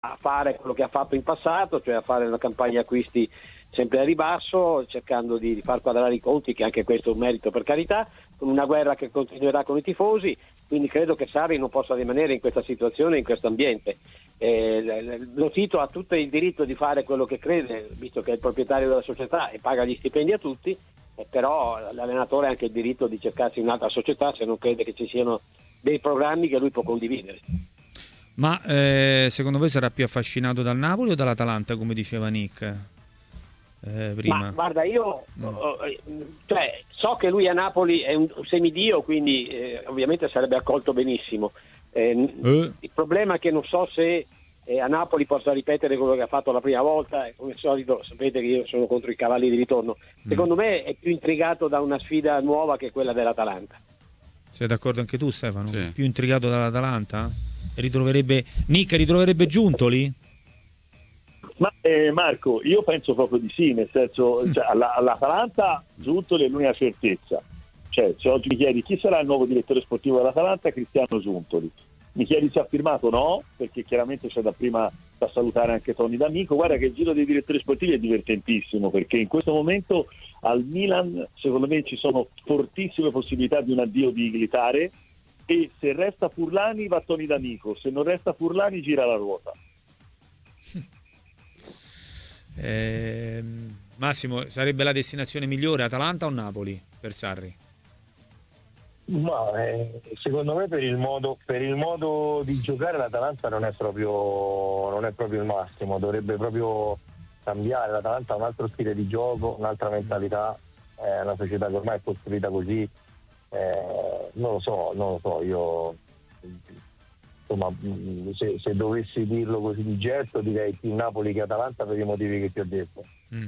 a fare quello che ha fatto in passato, cioè a fare una campagna acquisti sempre a ribasso, cercando di far quadrare i conti, che anche questo è un merito per carità, con una guerra che continuerà con i tifosi, quindi credo che Sarri non possa rimanere in questa situazione, in questo ambiente. Lo Tito ha tutto il diritto di fare quello che crede, visto che è il proprietario della società e paga gli stipendi a tutti, però l'allenatore ha anche il diritto di cercarsi un'altra società se non crede che ci siano dei programmi che lui può condividere. Ma secondo voi sarà più affascinato dal Napoli o dall'Atalanta, come diceva Nick prima? Ma guarda, io so che lui a Napoli è un semidio, quindi ovviamente sarebbe accolto benissimo. Il problema è che non so se a Napoli possa ripetere quello che ha fatto la prima volta, e come al solito sapete che io sono contro i cavalli di ritorno. Secondo me è più intrigato da una sfida nuova che quella dell'Atalanta. Sei d'accordo anche tu, Stefano? Sì. Più intrigato dall'Atalanta? Nick ritroverebbe Giuntoli? Ma Marco, io penso proprio di sì, nel senso, cioè, all'Atalanta Giuntoli è l'unica certezza. Cioè, se oggi mi chiedi chi sarà il nuovo direttore sportivo dell'Atalanta, Cristiano Giuntoli. Mi chiedi se ha firmato? No, perché chiaramente c'è da prima da salutare anche Tony D'Amico. Guarda che il giro dei direttori sportivi è divertentissimo, perché in questo momento al Milan secondo me ci sono fortissime possibilità di un addio di Militare, e se resta Furlani va Tony D'Amico, se non resta Furlani gira la ruota. Massimo, sarebbe la destinazione migliore Atalanta o Napoli per Sarri? Ma secondo me per il modo di giocare l'Atalanta non è proprio il massimo, dovrebbe proprio cambiare. L'Atalanta ha un altro stile di gioco, un'altra mentalità, è una società che ormai è costruita così, non lo so, io insomma se dovessi dirlo così di getto direi più Napoli che Atalanta per i motivi che ti ho detto.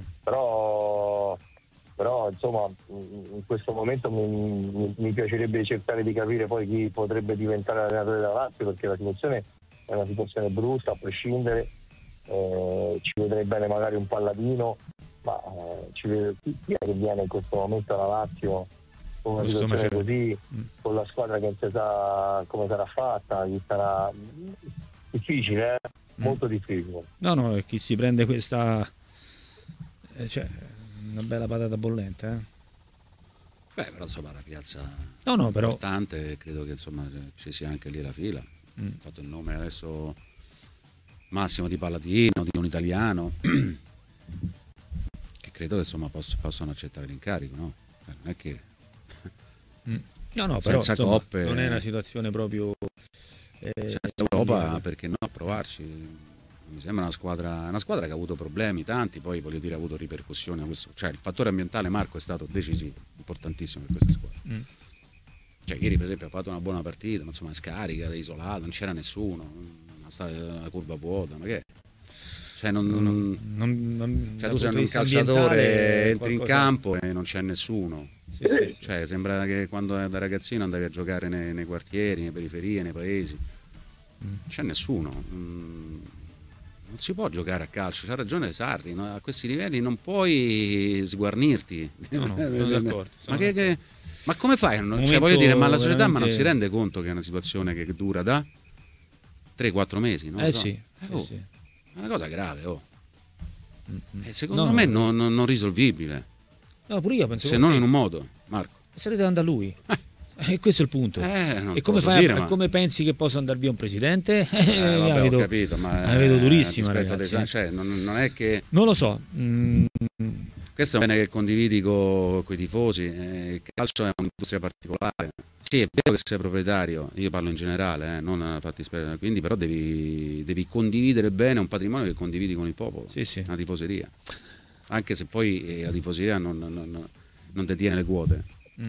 Però insomma in questo momento mi piacerebbe cercare di capire poi chi potrebbe diventare l'allenatore della Lazio, perché la situazione è una situazione brutta a prescindere. Ci vedrei bene magari un Palladino, ma chi è che viene in questo momento alla Lazio con una situazione così, con la squadra che non si sa come sarà fatta, chi sarà difficile, molto difficile. No, chi si prende questa cioè una bella patata bollente, Beh, però insomma la piazza però importante, credo che insomma ci sia anche lì la fila. Ho fatto il nome adesso Massimo Di Palladino, di un italiano che credo che insomma possano accettare l'incarico, no? Non è che però senza insomma, coppe, non è una situazione proprio senza Europa, perché no, provarci. Mi sembra una squadra che ha avuto problemi tanti, poi voglio dire ha avuto ripercussioni, cioè il fattore ambientale, Marco, è stato decisivo, importantissimo per questa squadra. Cioè ieri per esempio ha fatto una buona partita, ma insomma scarica, isolato, non c'era nessuno, una curva vuota, ma che cioè cioè tu sei un calciatore, entri in campo e non c'è nessuno. Sì. Cioè sembra che quando da ragazzino andavi a giocare nei quartieri, nelle periferie, nei paesi, non c'è nessuno. Non si può giocare a calcio, c'ha ragione Sarri, no? A questi livelli non puoi sguarnirti. No, sono d'accordo. Ma come fai? Cioè, voglio dire, ma la società non si rende conto che è una situazione che dura da 3-4 mesi, no? Sì. È una cosa grave, secondo me non risolvibile. No, pure io penso se non in un modo, Marco. Sarete andare da lui. E questo è il punto. E come pensi che possa andare via un presidente? Vabbè, ho capito, ma la vedo durissima, cioè, non è che non lo so. Questo è bene che condividi con i tifosi. Il calcio è un'industria particolare. Sì, è vero che sei proprietario, io parlo in generale, non fattispecie, quindi però devi condividere bene un patrimonio che condividi con il popolo, una tifoseria. Anche se poi la tifoseria non detiene le quote,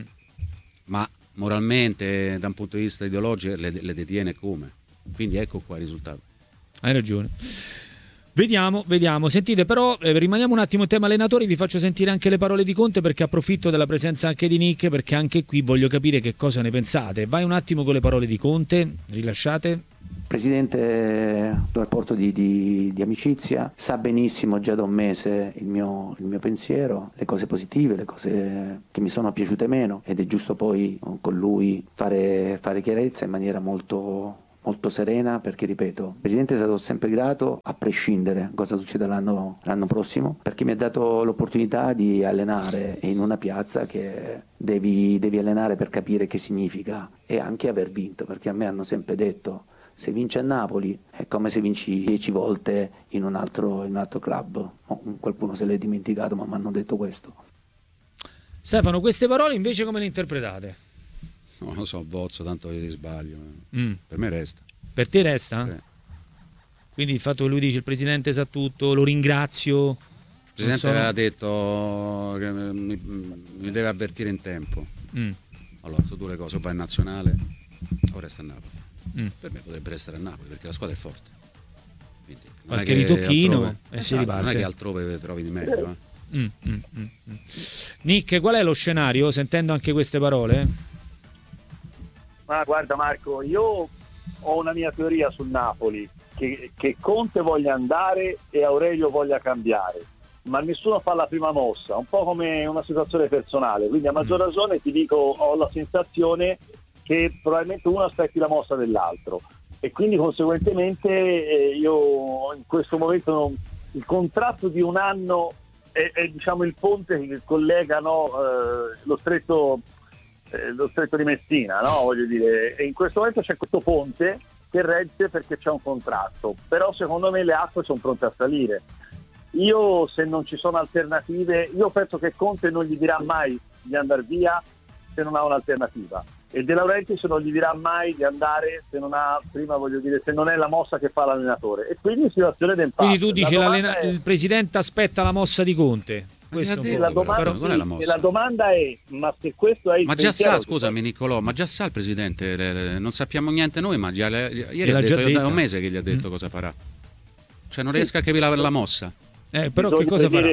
ma moralmente, da un punto di vista ideologico, le detiene come. Quindi ecco qua il risultato. Hai ragione. Vediamo. Sentite, però rimaniamo un attimo in tema allenatori, vi faccio sentire anche le parole di Conte, perché approfitto della presenza anche di Nick, perché anche qui voglio capire che cosa ne pensate. Vai un attimo con le parole di Conte, rilasciate. Presidente, un rapporto di amicizia, sa benissimo già da un mese il mio pensiero, le cose positive, le cose che mi sono piaciute meno, ed è giusto poi con lui fare chiarezza in maniera molto molto serena, perché ripeto, il Presidente è stato sempre grato a prescindere cosa succede l'anno prossimo, perché mi ha dato l'opportunità di allenare in una piazza che devi allenare per capire che significa, e anche aver vinto, perché a me hanno sempre detto: se vinci a Napoli è come se vinci 10 volte in un altro club. Qualcuno se l'è dimenticato, ma mi hanno detto questo. Stefano, queste parole invece come le interpretate? Non lo so, bozzo, tanto che sbaglio. Per me resta. Per te resta? Sì. Quindi il fatto che lui dice il Presidente sa tutto, lo ringrazio. Il Presidente aveva detto che mi deve avvertire in tempo. Allora, sono due cose: o vai in nazionale o resta a Napoli. Per me potrebbe restare a Napoli, perché la squadra è forte. Quindi, qualche ritocchino altrove, e si riparte. non è che altrove trovi di meglio. Nick, qual è lo scenario, sentendo anche queste parole? Ma guarda Marco, io ho una mia teoria sul Napoli, che Conte voglia andare e Aurelio voglia cambiare, ma nessuno fa la prima mossa, un po' come una situazione personale, quindi a maggior ragione ti dico, ho la sensazione che probabilmente uno aspetti la mossa dell'altro, e quindi conseguentemente io in questo momento il contratto di un anno è diciamo il ponte che collega lo stretto di Messina, no? Voglio dire, e in questo momento c'è questo ponte che regge perché c'è un contratto, però secondo me le acque sono pronte a salire. Io, se non ci sono alternative, io penso che Conte non gli dirà mai di andare via se non ha un'alternativa, e De Laurentiis non gli dirà mai di andare se non ha, prima voglio dire, se non è la mossa che fa l'allenatore, e quindi situazione d'impasse. Quindi tu dici il Presidente aspetta la mossa di Conte. La domanda è: ma se questo è il ma già sa, scusami Niccolò, ma già sa il Presidente, non sappiamo niente noi, ma ieri ha detto, da un mese che gli ha detto cosa farà, cioè non riesco a capire la mossa. Però che cosa farà?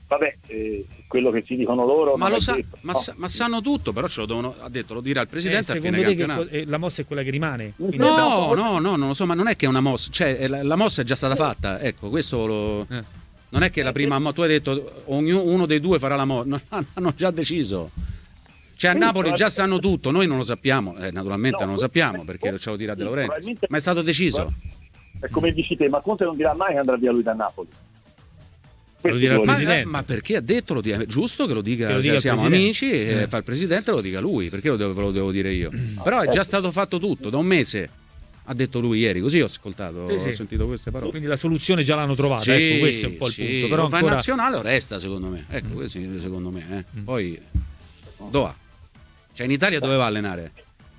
Quello che ci dicono loro, ma lo sa, ma sanno tutto, però ce lo devono, ha detto, lo dirà il Presidente a fine campionato. La mossa è quella che rimane? No, non lo so, ma non è che è una mossa, cioè la mossa è già stata fatta, ecco, questo non è che la prima, tu hai detto uno dei due farà la mossa, hanno già deciso. Cioè a Napoli già sanno tutto, noi non lo sappiamo, naturalmente non lo sappiamo perché ce lo dirà De Laurentiis, ma è stato deciso. È come dici te, ma Conte non dirà mai che andrà via lui da Napoli. Lo dirà il Presidente. Ma perché ha detto, è giusto che lo dica, cioè, siamo amici e fa il Presidente, lo dica lui, perché ve lo devo dire io? Però è già stato fatto tutto, da un mese, ha detto lui ieri, così ho ascoltato, ho sentito queste parole. Quindi la soluzione già l'hanno trovata, sì, ecco, questo è un po' il punto. Però va in nazionale o resta, secondo me, ecco, questo secondo me. Poi dove va? Cioè in Italia dove va a allenare?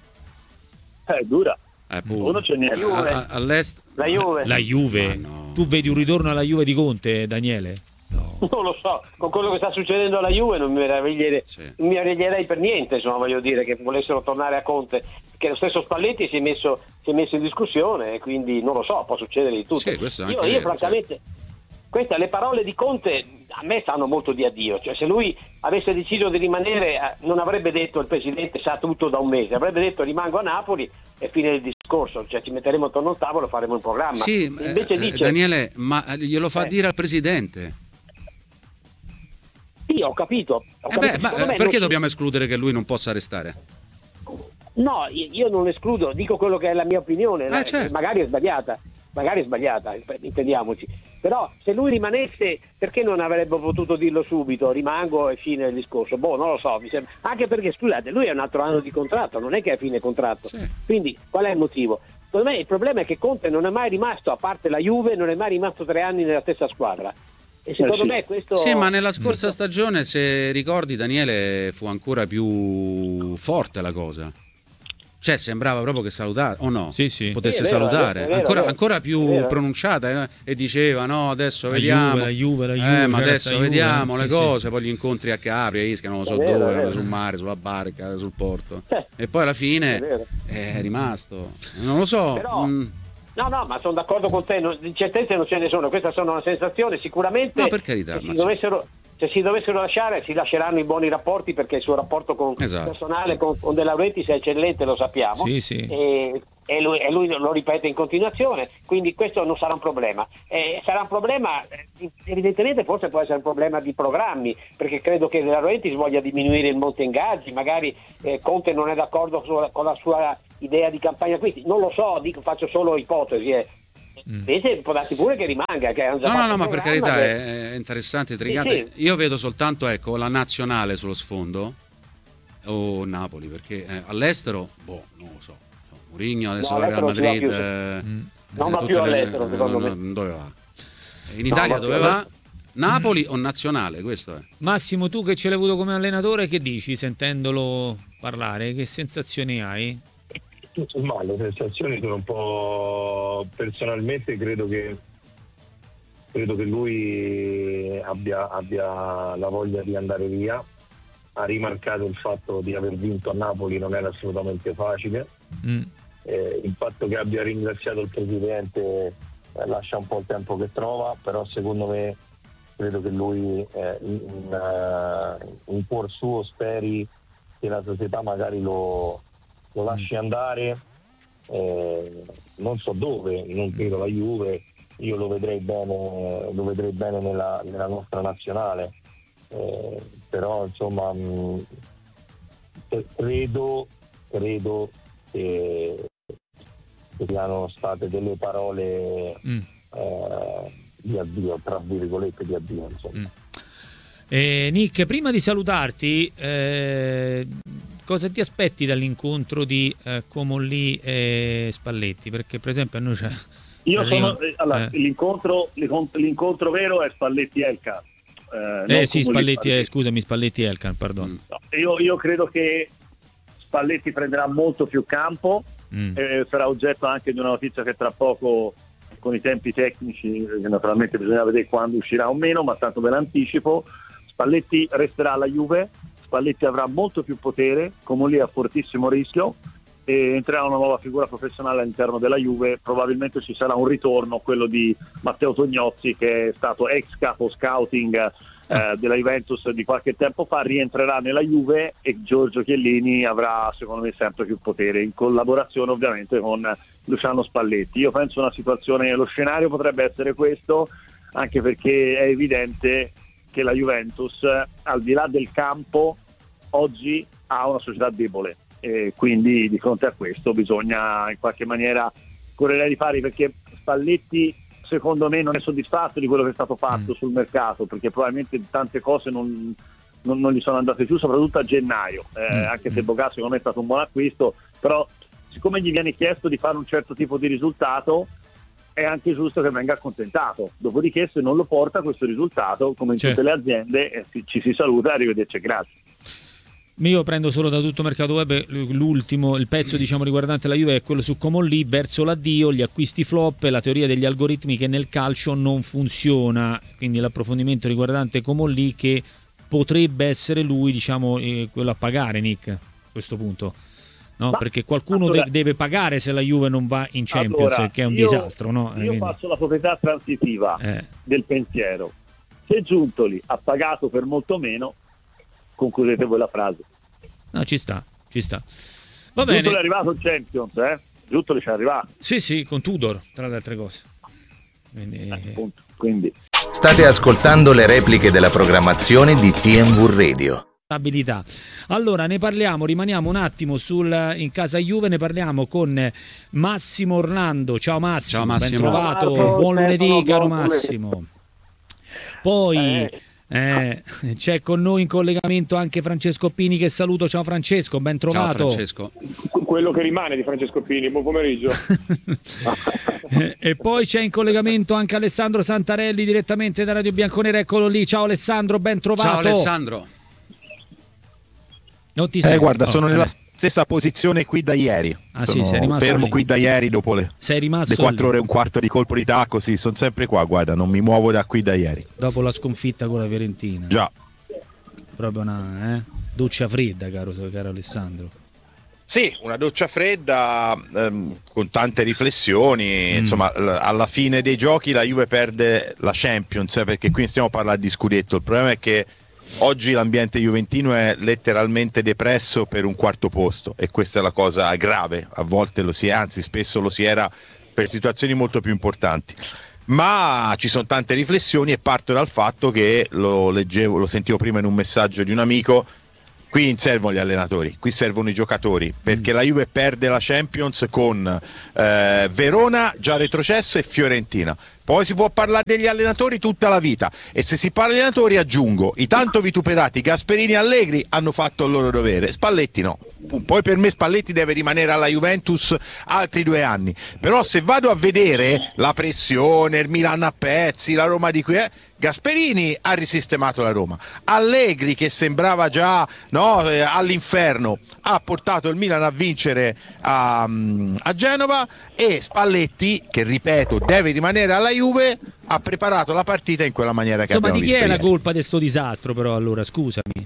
È dura. Uno c'è niente. All'est. La Juve. No. Tu vedi un ritorno alla Juve di Conte, Daniele? No. Non lo so, con quello che sta succedendo alla Juve non mi meraviglierei per niente, insomma, voglio dire, che volessero tornare a Conte, che lo stesso Spalletti si è messo in discussione, e quindi non lo so, può succedere di tutto. Io francamente, le parole di Conte a me sanno molto di addio, cioè se lui avesse deciso di rimanere non avrebbe detto il Presidente sa tutto da un mese, avrebbe detto rimango a Napoli e fine del discorso, cioè ci metteremo attorno al tavolo e faremo un programma. Sì, invece dice, Daniele, ma glielo fa dire al Presidente? Sì, ho capito. Perché dobbiamo escludere che lui non possa restare? No, io non escludo, dico quello che è la mia opinione, certo. magari è sbagliata, intendiamoci. Però se lui rimanesse, perché non avrebbe potuto dirlo subito, rimango e fine del discorso? Non lo so, mi sembra. Anche perché, scusate, lui ha un altro anno di contratto, non è che è a fine contratto. Sì. Quindi qual è il motivo? Secondo me il problema è che Conte non è mai rimasto, a parte la Juve, non è mai rimasto 3 anni nella stessa squadra. E secondo me questo... Sì, ma nella scorsa stagione, se ricordi, Daniele, fu ancora più forte la cosa. Cioè sembrava proprio che salutare, o no? Sì. Potesse salutare. È vero, ancora più pronunciata, e diceva no, adesso vediamo. La Juve, ma adesso vediamo le cose, poi gli incontri a Capri, a Ischia, non lo so dove, sul mare, sulla barca, sul porto. E poi alla fine è rimasto. Non lo so. Però... No, ma sono d'accordo con te, di certezze non ce ne sono, questa sono una sensazione, sicuramente. No, per carità. Se si dovessero lasciare, si lasceranno i buoni rapporti, perché il suo rapporto personale con De Laurentiis è eccellente, lo sappiamo. Sì. E lui lo ripete in continuazione, quindi questo non sarà un problema. Sarà un problema, evidentemente forse può essere un problema di programmi, perché credo che De Laurentiis voglia diminuire il monte ingaggi, magari Conte non è d'accordo con la sua idea di campagna acquisti. Non lo so, faccio solo ipotesi. Invece può darsi pure che rimanga, che hanno già fatto ma per carità che... è interessante, intrigante. Sì. Io vedo soltanto la nazionale sullo sfondo o Napoli, perché all'estero non lo so. Mourinho adesso va al Real Madrid, non va più all'estero, secondo me. Dove va? In Italia dove va? Napoli o nazionale? Questo è. Massimo, tu che ce l'hai avuto come allenatore, che dici sentendolo parlare? Che sensazioni hai? Tutto male, le sensazioni sono un po'... Personalmente credo che lui abbia la voglia di andare via. Ha rimarcato il fatto di aver vinto a Napoli non era assolutamente facile. Il fatto che abbia ringraziato il presidente lascia un po' il tempo che trova, però secondo me credo che lui in cuor suo speri che la società magari lo lasci andare, non so dove, non credo la Juve, io lo vedrei bene nella nostra nazionale, però insomma credo che siano state delle parole di addio, tra virgolette di addio, insomma. Nick, prima di salutarti, cosa ti aspetti dall'incontro di Comolli e Spalletti? Perché per esempio a noi c'è... L'incontro vero è Spalletti-Elkan. Spalletti-Elkan, perdono. No, io credo che Spalletti prenderà molto più campo, sarà oggetto anche di una notizia che tra poco, con i tempi tecnici, che naturalmente bisogna vedere quando uscirà o meno, ma tanto ve l'anticipo, Spalletti resterà alla Juve, Spalletti avrà molto più potere, Comolli a fortissimo rischio, e entrerà una nuova figura professionale all'interno della Juve. Probabilmente ci sarà un ritorno, quello di Matteo Tognozzi, che è stato ex capo scouting della Juventus di qualche tempo fa, rientrerà nella Juve e Giorgio Chiellini avrà secondo me sempre più potere, in collaborazione ovviamente con Luciano Spalletti. Io penso una situazione, lo scenario potrebbe essere questo, anche perché è evidente che la Juventus, al di là del campo, oggi ha una società debole, e quindi di fronte a questo bisogna in qualche maniera correre ai ripari, perché Spalletti secondo me non è soddisfatto di quello che è stato fatto sul mercato, perché probabilmente tante cose non gli sono andate giù, soprattutto a gennaio, anche se Boga secondo me è stato un buon acquisto, però siccome gli viene chiesto di fare un certo tipo di risultato è anche giusto che venga accontentato. Dopodiché se non lo porta questo risultato, come in tutte le aziende, ci si saluta e arrivederci, grazie. Io prendo solo da Tutto Mercato Web l'ultimo, il pezzo diciamo riguardante la Juve è quello su Comolli, verso l'addio, gli acquisti flop, la teoria degli algoritmi che nel calcio non funziona, quindi l'approfondimento riguardante Comolli, che potrebbe essere lui diciamo quello a pagare, Nick, a questo punto. No, perché qualcuno deve pagare se la Juve non va in Champions, che è un disastro, no? Io faccio la proprietà transitiva del pensiero. Se Giuntoli ha pagato per molto meno, concludete voi la frase. No, ci sta. Va bene. Giuntoli è arrivato in Champions, Giuntoli ci è arrivato. Sì, con Tudor, tra le altre cose. Quindi. State ascoltando le repliche della programmazione di TNV Radio. Abilità. Allora ne parliamo, rimaniamo un attimo in casa Juve, ne parliamo con Massimo Orlando. Ciao Massimo, ben trovato, buon lunedì caro Massimo. Poi c'è con noi in collegamento anche Francesco Pini, che saluto. Ciao Francesco, ben trovato. Ciao Francesco. Quello che rimane di Francesco Pini, buon pomeriggio. E poi c'è in collegamento anche Alessandro Santarelli direttamente da Radio Bianconera, eccolo lì. Ciao Alessandro, ben trovato. Ciao Alessandro. Non ti guarda, sono nella stessa posizione qui da ieri. Sei rimasto fermo lì. Qui da ieri dopo le 4 ore e un quarto di colpo di tacco, sì, sono sempre qua, guarda, non mi muovo da qui da ieri. Dopo la sconfitta con la Fiorentina. Già. Proprio una doccia fredda, caro Alessandro. Sì, una doccia fredda con tante riflessioni, insomma, alla fine dei giochi la Juve perde la Champions, perché qui stiamo parlando di scudetto. Il problema è che oggi l'ambiente juventino è letteralmente depresso per un quarto posto, e questa è la cosa grave. A volte lo si è, anzi spesso lo si era per situazioni molto più importanti. Ma ci sono tante riflessioni, e parto dal fatto che lo sentivo prima in un messaggio di un amico, qui servono gli allenatori, qui servono i giocatori, perché la Juve perde la Champions con Verona già retrocesso e Fiorentina. Poi si può parlare degli allenatori tutta la vita, e se si parla di allenatori aggiungo i tanto vituperati Gasperini e Allegri hanno fatto il loro dovere, Spalletti no. Poi per me Spalletti deve rimanere alla Juventus altri 2 anni, però se vado a vedere la pressione, il Milan a pezzi, la Roma di qui Gasperini ha risistemato la Roma, Allegri che sembrava già all'inferno ha portato il Milan a vincere a Genova, e Spalletti, che ripeto deve rimanere alla Juve, ha preparato la partita in quella maniera che abbiamo visto. Insomma, di chi è ieri. la colpa di sto disastro però, allora, scusami?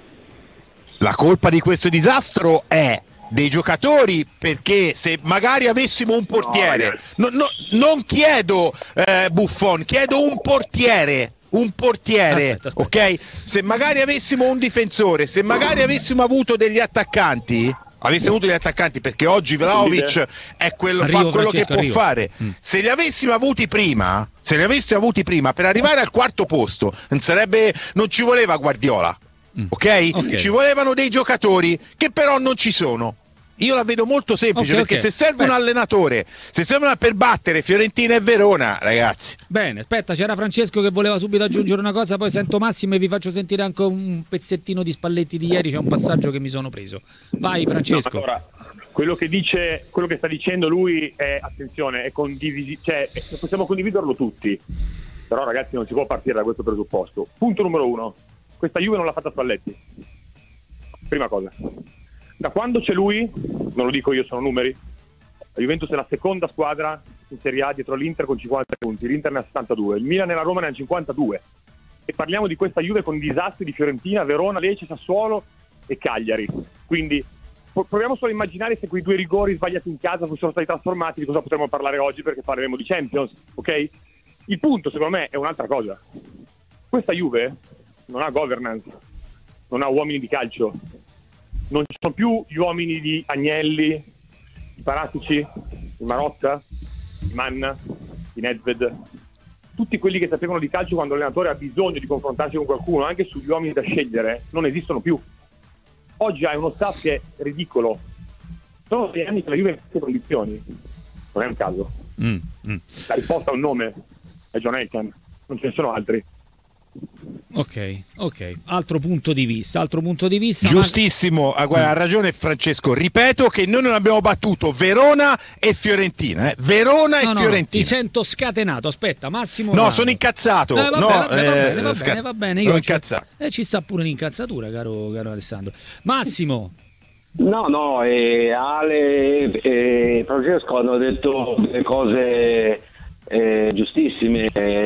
La colpa di questo disastro è dei giocatori, perché se magari avessimo un portiere, non chiedo Buffon, chiedo un portiere, aspetta. Ok? Se magari avessimo un difensore, se magari avessimo avuto degli attaccanti, perché oggi Vlahovic è quello, fa quello che può fare. Se li avessimo avuti prima, per arrivare al quarto posto non ci voleva Guardiola. Ok? Ci volevano dei giocatori che però non ci sono. Io la vedo molto semplice, perché se serve un allenatore, se serve per battere Fiorentina e Verona, ragazzi. Bene, aspetta, c'era Francesco che voleva subito aggiungere una cosa, poi sento Massimo e vi faccio sentire anche un pezzettino di Spalletti di ieri, c'è un passaggio che mi sono preso. Vai Francesco. No, allora, quello che sta dicendo lui è, attenzione, è possiamo condividerlo tutti, però ragazzi non si può partire da questo presupposto. Punto numero 1, questa Juve non l'ha fatta Spalletti, prima cosa. Da quando c'è lui, non lo dico io, sono numeri, la Juventus è la seconda squadra in Serie A dietro l'Inter con 50 punti, l'Inter ne ha 72, il Milan e la Roma ne ha 52, e parliamo di questa Juve con disastri di Fiorentina, Verona, Lecce, Sassuolo e Cagliari. Quindi proviamo solo a immaginare se quei 2 rigori sbagliati in casa fossero stati trasformati, di cosa potremmo parlare oggi, perché parleremo di Champions, ok? Il punto secondo me è un'altra cosa. Questa Juve non ha governance, non ha uomini di calcio, non ci sono più gli uomini di Agnelli, di Paratici, di Marotta, di Manna, di Nedved, tutti quelli che sapevano di calcio quando l'allenatore ha bisogno di confrontarsi con qualcuno, anche sugli uomini da scegliere, non esistono più. Oggi hai uno staff che è ridicolo. Sono 6 anni che la Juve in queste condizioni, non è un caso. La risposta ha un nome, è John Elkann, non ce ne sono altri. Ok, altro punto di vista. Giustissimo, guarda, ha ragione Francesco, ripeto che noi non abbiamo battuto Verona e Fiorentina, Fiorentina. Ti sento scatenato, aspetta Massimo. No, sono incazzato. Va bene, io incazzato. Ci sta pure un'incazzatura, caro Alessandro. Massimo. No, Ale e Francesco hanno detto delle cose giustissime.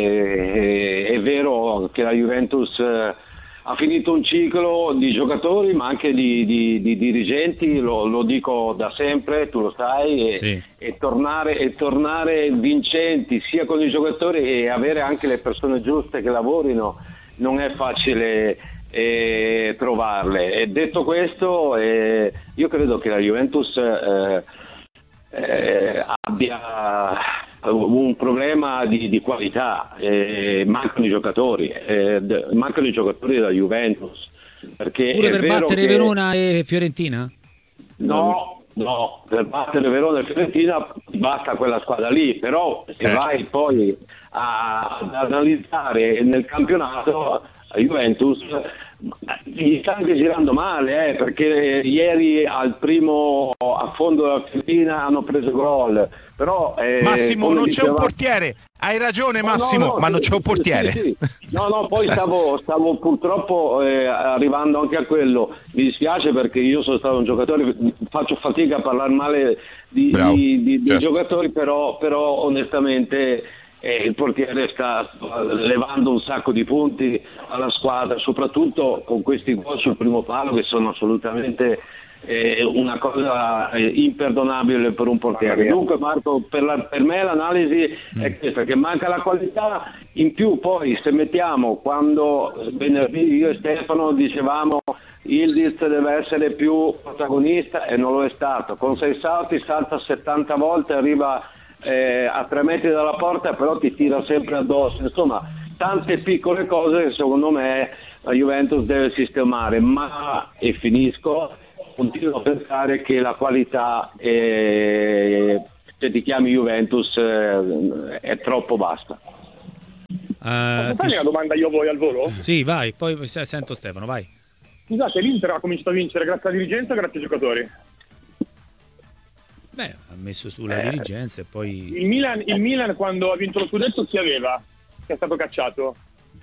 È vero che la Juventus ha finito un ciclo di giocatori, ma anche di dirigenti, lo dico da sempre, tu lo sai, e tornare vincenti sia con i giocatori e avere anche le persone giuste che lavorino non è facile trovarle. E detto questo, io credo che la Juventus abbia un problema di qualità, mancano i giocatori della Juventus, perché pure per battere Verona e Fiorentina? No, per battere Verona e Fiorentina basta quella squadra lì, però se vai poi ad analizzare nel campionato la Juventus gli sta anche girando male, perché ieri al primo affondo della Fiorentina hanno preso gol, però Massimo non c'è un portiere, hai ragione Massimo, ma non c'è un portiere. Sì. No, poi stavo purtroppo arrivando anche a quello. Mi dispiace perché io sono stato un giocatore, faccio fatica a parlare male di giocatori, però onestamente il portiere sta levando un sacco di punti alla squadra, soprattutto con questi gol sul primo palo che sono assolutamente una cosa imperdonabile per un portiere. Dunque Marco, per me l'analisi è questa, che manca la qualità. In più poi se mettiamo, quando venerdì io e Stefano dicevamo Ildiz deve essere più protagonista e non lo è stato, con 6 salti salta 70 volte, arriva a 3 metri dalla porta, però ti tira sempre addosso, insomma tante piccole cose che secondo me la Juventus deve sistemare, ma, e finisco, continuo a pensare che la qualità, se ti chiami Juventus, è troppo bassa. Posso fare una domanda io a voi al volo? Sì, vai, poi sento Stefano, vai. Scusate, l'Inter ha cominciato a vincere grazie alla dirigenza o grazie ai giocatori? Beh, ha messo sulla dirigenza e poi... Il Milan quando ha vinto lo scudetto chi aveva? Che è stato cacciato?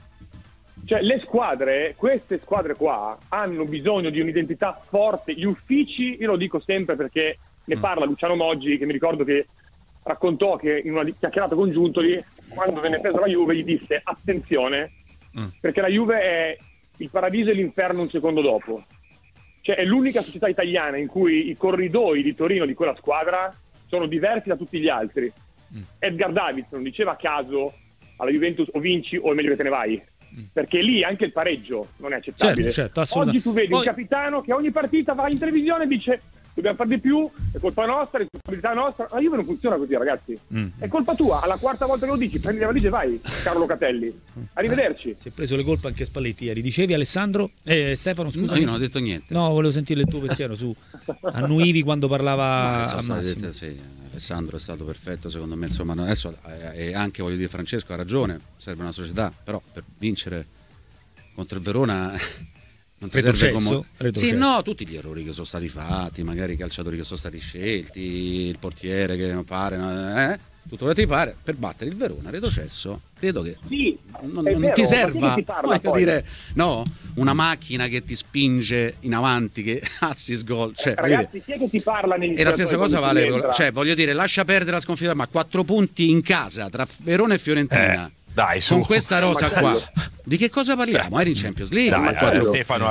Cioè le squadre, queste squadre qua, hanno bisogno di un'identità forte. Gli uffici, io lo dico sempre perché ne parla Luciano Moggi, che mi ricordo che raccontò che in una chiacchierata con Giuntoli, quando venne presa la Juve, gli disse attenzione, perché la Juve è il paradiso e l'inferno un secondo dopo. Cioè è l'unica società italiana in cui i corridoi di Torino di quella squadra sono diversi da tutti gli altri. Edgar Davids non diceva a caso alla Juventus o vinci o è meglio che te ne vai, perché lì anche il pareggio non è accettabile. Certo, oggi tu vedi un capitano che ogni partita va in televisione e dice dobbiamo fare di più, è colpa nostra, è responsabilità nostra. La Juve non funziona così, ragazzi. È colpa tua. Alla quarta volta che lo dici, prendi la valigia e vai, Carlo Locatelli. Arrivederci. Si è preso le colpe anche Spalletti ieri. Dicevi, Alessandro? Stefano, scusa. No, io non ho detto niente. No, volevo sentire il tuo pensiero su annuivi quando parlava a Massimo. Sì, Alessandro è stato perfetto secondo me, insomma, adesso e anche voglio dire Francesco ha ragione, serve una società, però per vincere contro il Verona non ti serve come... Sì, no, tutti gli errori che sono stati fatti, magari i calciatori che sono stati scelti, il portiere che non pare, tutto quello che ti pare, per battere il Verona, retrocesso, credo che non ti serva, voglio dire, no, una macchina che ti spinge in avanti, che assist gol, cioè, ragazzi, chi è che ti parla negli e la stessa cosa vale, cioè, voglio dire, lascia perdere la sconfitta, ma 4 punti in casa tra Verona e Fiorentina. Dai, con questa rosa qua, di che cosa parliamo? Eri in Champions League? Dai, Stefano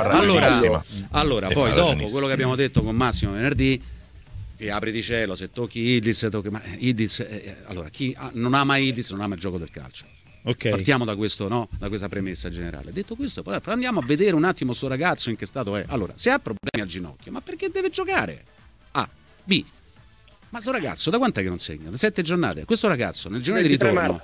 allora poi dopo quello che abbiamo detto con Massimo venerdì, che apri di cielo, se tocchi Yildiz, ma Yildiz, allora chi non ama Yildiz non ama il gioco del calcio. Okay. Partiamo da questo, no? Da questa premessa generale. Detto questo, poi andiamo a vedere un attimo sto ragazzo in che stato è. Allora, se ha problemi al ginocchio, ma perché deve giocare? A, B, ma sto ragazzo da quant'è che non segna? Da 7 giornate. Questo ragazzo nel giorno di ritorno,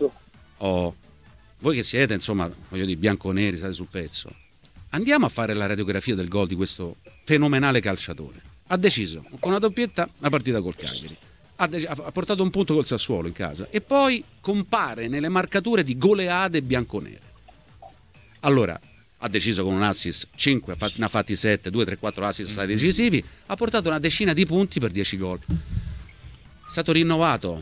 voi che siete, insomma, voglio dire, bianconeri, state sul pezzo, andiamo a fare la radiografia del gol di questo fenomenale calciatore. Ha deciso con una doppietta la partita col Cagliari, ha portato un punto col Sassuolo in casa e poi compare nelle marcature di goleade bianconere. Allora ha deciso con un assist 5, ne ha fatti 7, 2, 3, 4 assist stati decisivi, ha portato una decina di punti per 10 gol. È stato rinnovato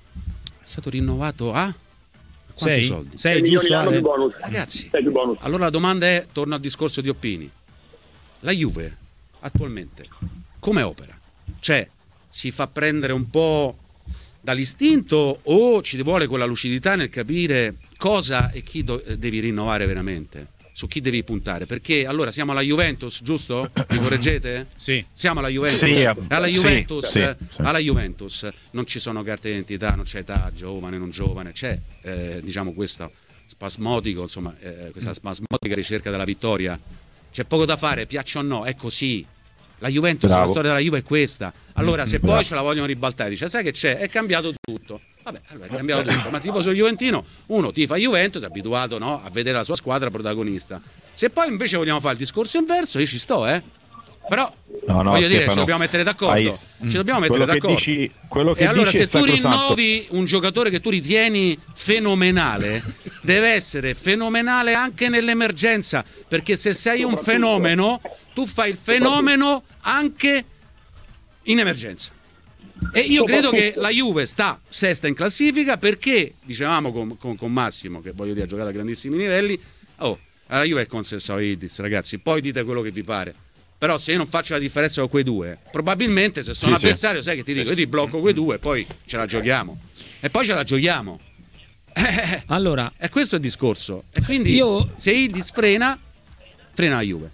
a quanti soldi? 6 giusto, ragazzi. Allora la domanda è, torno al discorso di Oppini, la Juve attualmente come opera? Cioè si fa prendere un po' dall'istinto o ci vuole quella lucidità nel capire cosa e chi devi rinnovare veramente? Su chi devi puntare? Perché allora siamo alla Juventus, giusto? Mi correggete? Sì. Siamo alla Juventus. Sì, alla Juventus, sì. Alla Juventus non ci sono carte d'identità, non c'è età, giovane, non giovane, c'è diciamo questo spasmodico, insomma, questa spasmodica ricerca della vittoria. C'è poco da fare, piaccia o no, è così. La Juventus, la storia della Juve è questa. Allora, se poi ce la vogliono ribaltare, dice, sai che c'è? È cambiato tutto. Vabbè, allora è cambiato tutto. Ma tifoso juventino, uno tifa Juventus, è abituato, no, a vedere la sua squadra protagonista. Se poi invece vogliamo fare il discorso inverso, io ci sto, Però voglio dire, ci dobbiamo mettere d'accordo. Ci dobbiamo mettere d'accordo. Quello che e allora dici se tu rinnovi un giocatore che tu ritieni fenomenale, deve essere fenomenale anche nell'emergenza, perché se sei un fenomeno, tu fai il fenomeno anche in emergenza. E io credo che la Juve sta sesta in classifica perché, dicevamo con Massimo, che voglio dire ha giocato a grandissimi livelli, la Juve è consessa a Yildiz, ragazzi, poi dite quello che vi pare. Però se io non faccio la differenza con quei due, probabilmente se sono avversario, sai che ti dico, io ti blocco quei due e poi ce la giochiamo. E poi ce la giochiamo. Allora, è questo il discorso. E quindi se Yildiz frena la Juve.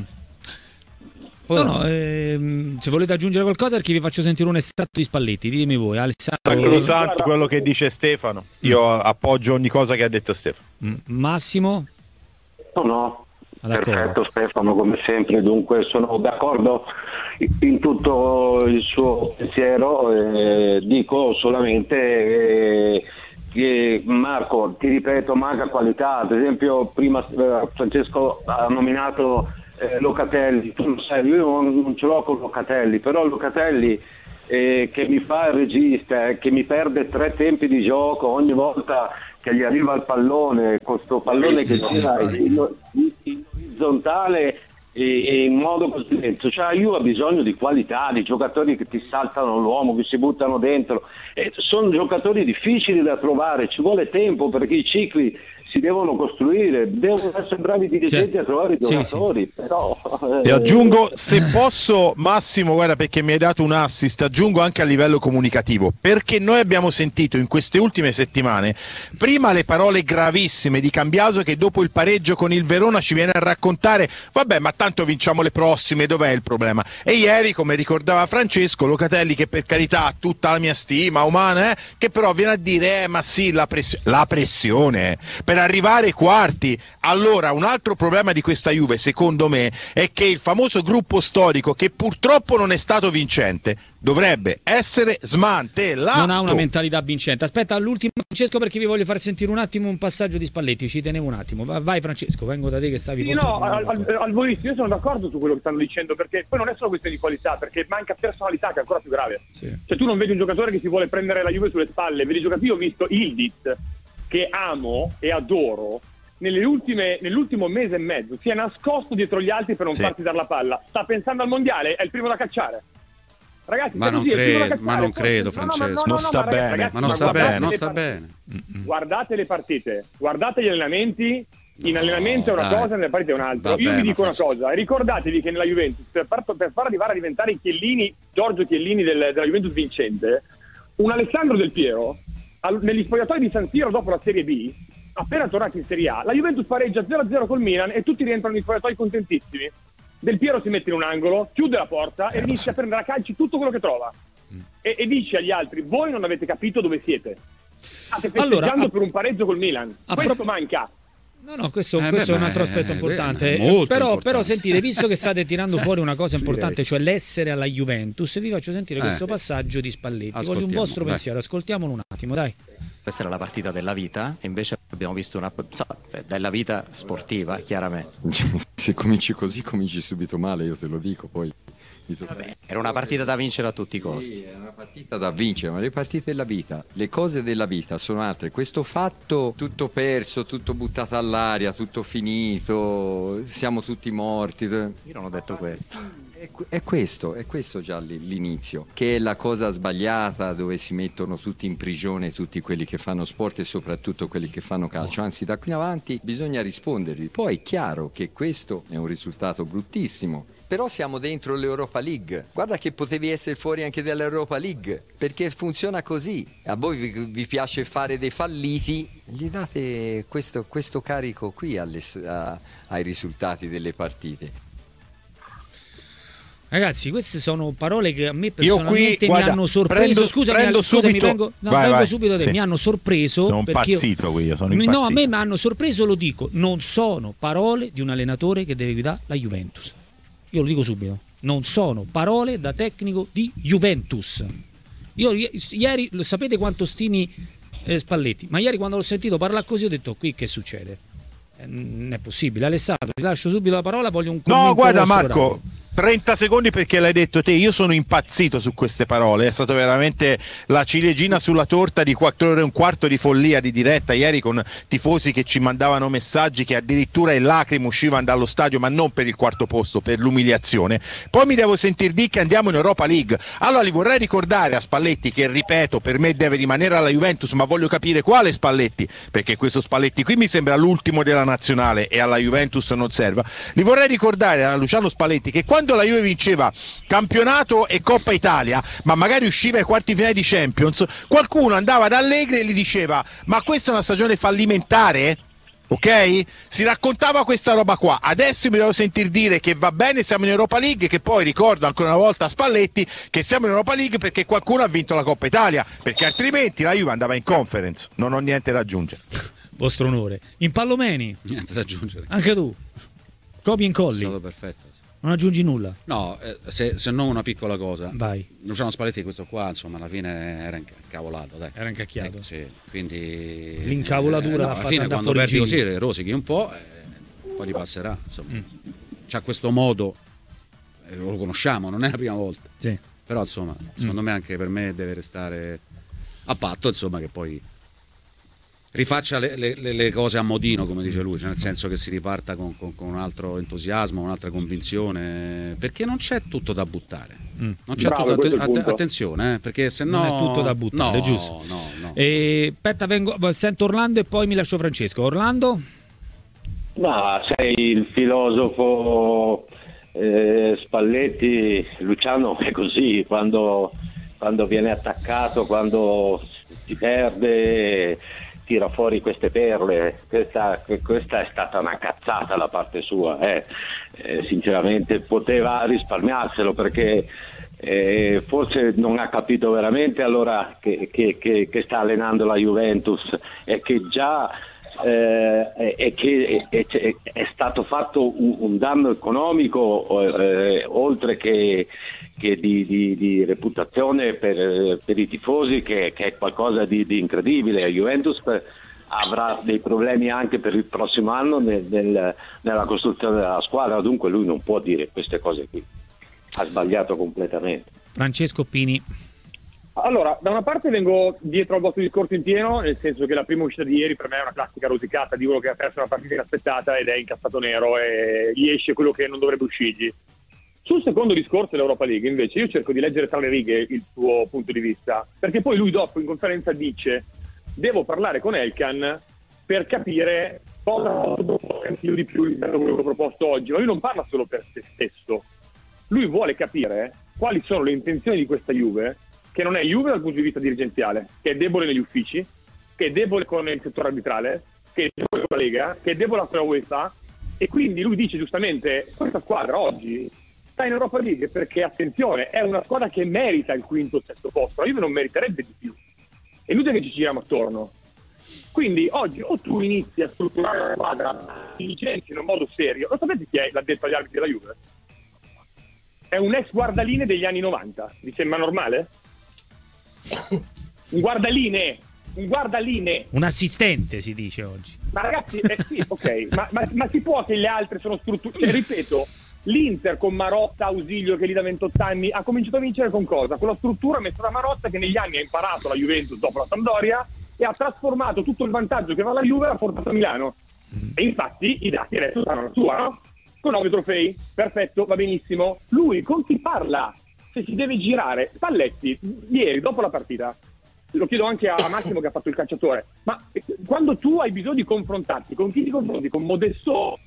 Se volete aggiungere qualcosa, perché vi faccio sentire un estratto di Spalletti, ditemi voi. Sacrosanto quello che dice Stefano. Io appoggio ogni cosa che ha detto Stefano. Massimo? No. Perfetto Stefano, come sempre, dunque sono d'accordo in tutto il suo pensiero, dico solamente Marco, ti ripeto, manca qualità. Ad esempio prima Francesco ha nominato Locatelli, tu lo sai, io non ce l'ho con Locatelli, però Locatelli che mi fa il regista, che mi perde 3 tempi di gioco ogni volta che gli arriva il pallone, con sto pallone che gira in orizzontale e in modo così lento. Cioè la Juve ha bisogno di qualità, di giocatori che ti saltano l'uomo, che si buttano dentro, sono giocatori difficili da trovare, ci vuole tempo perché i cicli si devono costruire, devono essere bravi dirigenti a trovare i giocatori. Però e aggiungo, se posso, Massimo, guarda, perché mi hai dato un assist, aggiungo anche a livello comunicativo, perché noi abbiamo sentito in queste ultime settimane prima le parole gravissime di Cambiaso, che dopo il pareggio con il Verona ci viene a raccontare vabbè, ma tanto vinciamo le prossime, dov'è il problema? E ieri, come ricordava Francesco, Locatelli, che per carità ha tutta la mia stima umana, che però viene a dire ma sì, la pressione per arrivare ai quarti. Allora, un altro problema di questa Juve, secondo me, è che il famoso gruppo storico, che purtroppo non è stato vincente, dovrebbe essere smantellato. Non ha una mentalità vincente. Aspetta, all'ultimo Francesco, perché vi voglio far sentire un attimo un passaggio di Spalletti, ci tenevo un attimo. Vai Francesco, vengo da te che stavi... Sì, no, al volissimo, io sono d'accordo su quello che stanno dicendo, perché poi non è solo questione di qualità, perché manca personalità, che è ancora più grave. Sì. Cioè tu non vedi un giocatore che si vuole prendere la Juve sulle spalle, vedi giocatori. Io ho visto Ildiz, che amo e adoro, nell'ultimo mese e mezzo si è nascosto dietro gli altri per non farsi dare la palla, sta pensando al mondiale, è il primo da cacciare, ragazzi. Ma non credo, Francesco, non sta bene, ma non sta bene. Guardate le partite, guardate gli allenamenti. In allenamento è una cosa, nelle partite è un'altra. Io vi dico una cosa, ricordatevi che nella Juventus, per far arrivare a diventare i Chiellini, Giorgio Chiellini della Juventus vincente, un Alessandro Del Piero negli spogliatoi di San Siro dopo la Serie B, appena tornati in Serie A, la Juventus pareggia 0-0 col Milan e tutti rientrano negli spogliatoi contentissimi. Del Piero si mette in un angolo, chiude la porta e inizia a prendere a calci tutto quello che trova e dice agli altri: voi non avete capito dove siete, state festeggiando per un pareggio col Milan, questo manca. No, questo è un altro aspetto importante. Però sentite, visto che state tirando fuori una cosa importante, cioè l'essere alla Juventus, vi faccio sentire questo passaggio di Spalletti. Voglio un vostro pensiero, ascoltiamolo un attimo, dai. Questa era la partita della vita e invece abbiamo visto della vita sportiva, chiaramente. Se cominci così, cominci subito male, io te lo dico, poi... Vabbè, era una partita da vincere a tutti i costi. Era una partita da vincere, ma le partite della vita, le cose della vita sono altre. Questo fatto, tutto perso, tutto buttato all'aria, tutto finito, siamo tutti morti. Io non ho detto questo. È questo già l'inizio, che è la cosa sbagliata, dove si mettono tutti in prigione tutti quelli che fanno sport e soprattutto quelli che fanno calcio. Anzi, da qui in avanti bisogna rispondervi. Poi è chiaro che questo è un risultato bruttissimo. Però siamo dentro l'Europa League. Guarda che potevi essere fuori anche dall'Europa League, perché funziona così. A voi vi piace fare dei falliti, gli date questo carico qui ai risultati delle partite. Ragazzi, queste sono parole che a me personalmente mi hanno sorpreso. Scusami, vengo subito da te. Mi hanno sorpreso. Sono impazzito qui, sono impazzito. No, a me mi hanno sorpreso, lo dico. Non sono parole di un allenatore che deve guidare la Juventus. Io lo dico subito, non sono parole da tecnico di Juventus. Io ieri, sapete quanto stimi Spalletti, ma ieri quando l'ho sentito parlare così ho detto: qui che succede? Non è possibile. Alessandro, ti lascio subito la parola, voglio un commento. No, guarda Marco, 30 secondi perché l'hai detto te, io sono impazzito su queste parole, è stato veramente la ciliegina sulla torta di 4 ore e un quarto di follia di diretta ieri, con tifosi che ci mandavano messaggi che addirittura in lacrime uscivano dallo stadio, ma non per il quarto posto, per l'umiliazione. Poi mi devo sentir dire che andiamo in Europa League. Allora li vorrei ricordare a Spalletti, che ripeto per me deve rimanere alla Juventus, ma voglio capire quale Spalletti, perché questo Spalletti qui mi sembra l'ultimo della nazionale e alla Juventus non serva. Li vorrei ricordare a Luciano Spalletti che quando la Juve vinceva campionato e Coppa Italia, ma magari usciva ai quarti finali di Champions, qualcuno andava da Allegri e gli diceva: ma questa è una stagione fallimentare? Ok? Si raccontava questa roba qua. Adesso mi devo sentir dire che va bene, siamo in Europa League, che poi ricordo ancora una volta a Spalletti che siamo in Europa League perché qualcuno ha vinto la Coppa Italia, perché altrimenti la Juve andava in Conference. Non ho niente da aggiungere. Vostro onore. In Pallomeni? Niente da aggiungere. Anche tu? Copia e incolli? È stato perfetto. Non aggiungi nulla? No, se non una piccola cosa. Vai. Luciano Spalletti questo qua, insomma, alla fine era incavolato, dai. Era incacchiato. Sì, quindi l'incavolatura alla fine quando perdi così rosichi un po', poi ti passerà, insomma. C'ha questo modo, lo conosciamo, non è la prima volta. Sì. Però insomma, secondo me anche per me deve restare a patto, insomma, che poi rifaccia le cose a modino, come dice lui, cioè nel senso che si riparta con un altro entusiasmo, un'altra convinzione, perché non c'è tutto da buttare. Non c'è tutto, attenzione, perché se no non è tutto da buttare, giusto? No. Aspetta, sento Orlando e poi mi lascio Francesco. Orlando? Ma sei il filosofo Spalletti. Luciano è così, quando viene attaccato, quando si perde, tira fuori queste perle. Questa è stata una cazzata da parte sua, sinceramente poteva risparmiarselo, perché forse non ha capito veramente allora che sta allenando la Juventus e che già è stato fatto un danno economico oltre che di reputazione per i tifosi, che è qualcosa di incredibile. La Juventus avrà dei problemi anche per il prossimo anno nella costruzione della squadra, dunque lui non può dire queste cose qui, ha sbagliato completamente. Francesco Pini. Allora, da una parte vengo dietro al vostro discorso in pieno, nel senso che la prima uscita di ieri per me è una classica rosicata di uno che ha perso una partita inaspettata ed è incazzato nero e gli esce quello che non dovrebbe uscirgli. Sul secondo discorso dell'Europa League, invece, io cerco di leggere tra le righe il suo punto di vista, perché poi lui dopo in conferenza dice: devo parlare con Elkan per capire cosa di più rispetto a quello che ho proposto oggi. Ma lui non parla solo per se stesso, lui vuole capire quali sono le intenzioni di questa Juve, che non è Juve dal punto di vista dirigenziale, che è debole negli uffici, che è debole con il settore arbitrale, che è debole con la Lega, che è debole con la UEFA, e quindi lui dice giustamente: questa squadra oggi sta in Europa League perché, attenzione, è una squadra che merita il quinto o sesto posto, la Juve non meriterebbe di più. È inutile che ci giriamo attorno. Quindi oggi o tu inizi a strutturare la squadra, ti licenzi in un modo serio. Lo sapete chi è l'addetto agli arbitri della Juve? È un ex guardaline degli anni 90. Vi sembra normale? Un guardaline. Un assistente si dice oggi. Ma ragazzi, sì, ok, ma si può che le altre sono strutture? Ripeto, l'Inter con Marotta, Ausilio che lì da 28 anni ha cominciato a vincere con cosa? Con la struttura messa da Marotta, che negli anni ha imparato la Juventus dopo la Sampdoria e ha trasformato tutto il vantaggio che va alla Juve e l'ha portato a Milano. E infatti i dati adesso saranno la sua, no? Con 9 trofei, perfetto, va benissimo. Lui con chi parla? Se si deve girare. Spalletti ieri dopo la partita, lo chiedo anche a Massimo che ha fatto il calciatore, ma quando tu hai bisogno di confrontarti, con chi ti confronti? Con Modesto?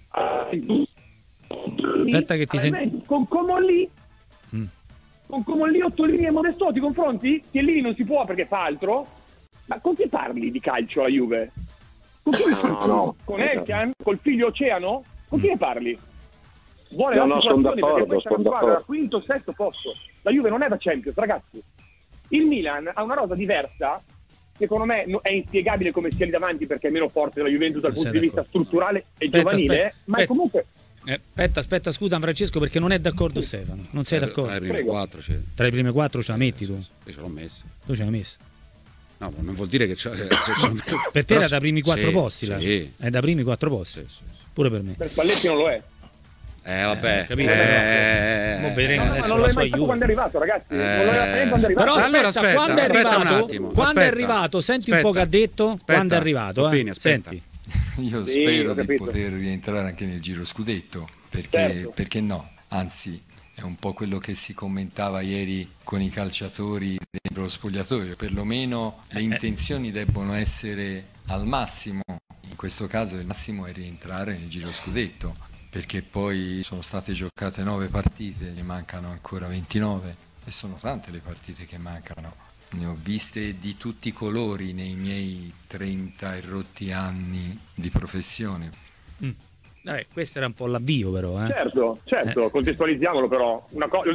Aspetta che ti senti. Con Comolli? Con Comolli, Ottolini e Modesto ti confronti? Chiellini non si può perché fa altro? Ma con chi parli di calcio alla Juve? Con chi No. Con Elkan? Col figlio Oceano? Con chi ne parli? Vuole sono d'accordo, perché questa è una squadra da quinto, sesto posto. La Juve non è da Champions, ragazzi. Il Milan ha una rosa diversa, secondo me è inspiegabile come sia lì davanti perché è meno forte della Juventus dal punto di vista strutturale e giovanile, ma comunque... Aspetta, scusa Francesco, perché non è d'accordo Stefano. Non sei d'accordo? Tra le prime 4 c'è. Tra le prime 4 ce la metti tu? Io ce l'ho messa. Tu ce l'hai messa? No, non vuol dire che per te era da primi 4 posti, sì. È da primi 4 posti. Sì. Pure per me. Per Spalletti non lo è. Vabbè, capito? Vedremo adesso non l'hai mai fatto quando è arrivato, ragazzi. Non l'hai quando è arrivato. Però aspetta, quando è arrivato, un attimo. Quando è arrivato, senti un po' che ha detto. Quando è arrivato, Senti. Io spero di poter rientrare anche nel giro scudetto, perché no? Anzi, è un po' quello che si commentava ieri con i calciatori dentro lo spogliatoio. Perlomeno le intenzioni debbono essere al massimo. In questo caso il massimo è rientrare nel giro scudetto, perché poi sono state giocate 9 partite, ne mancano ancora 29 e sono tante le partite che mancano. Ne ho viste di tutti i colori nei miei 30 e rotti anni di professione. Questo era un po' l'avvio però. Certo, contestualizziamolo però. Lo dice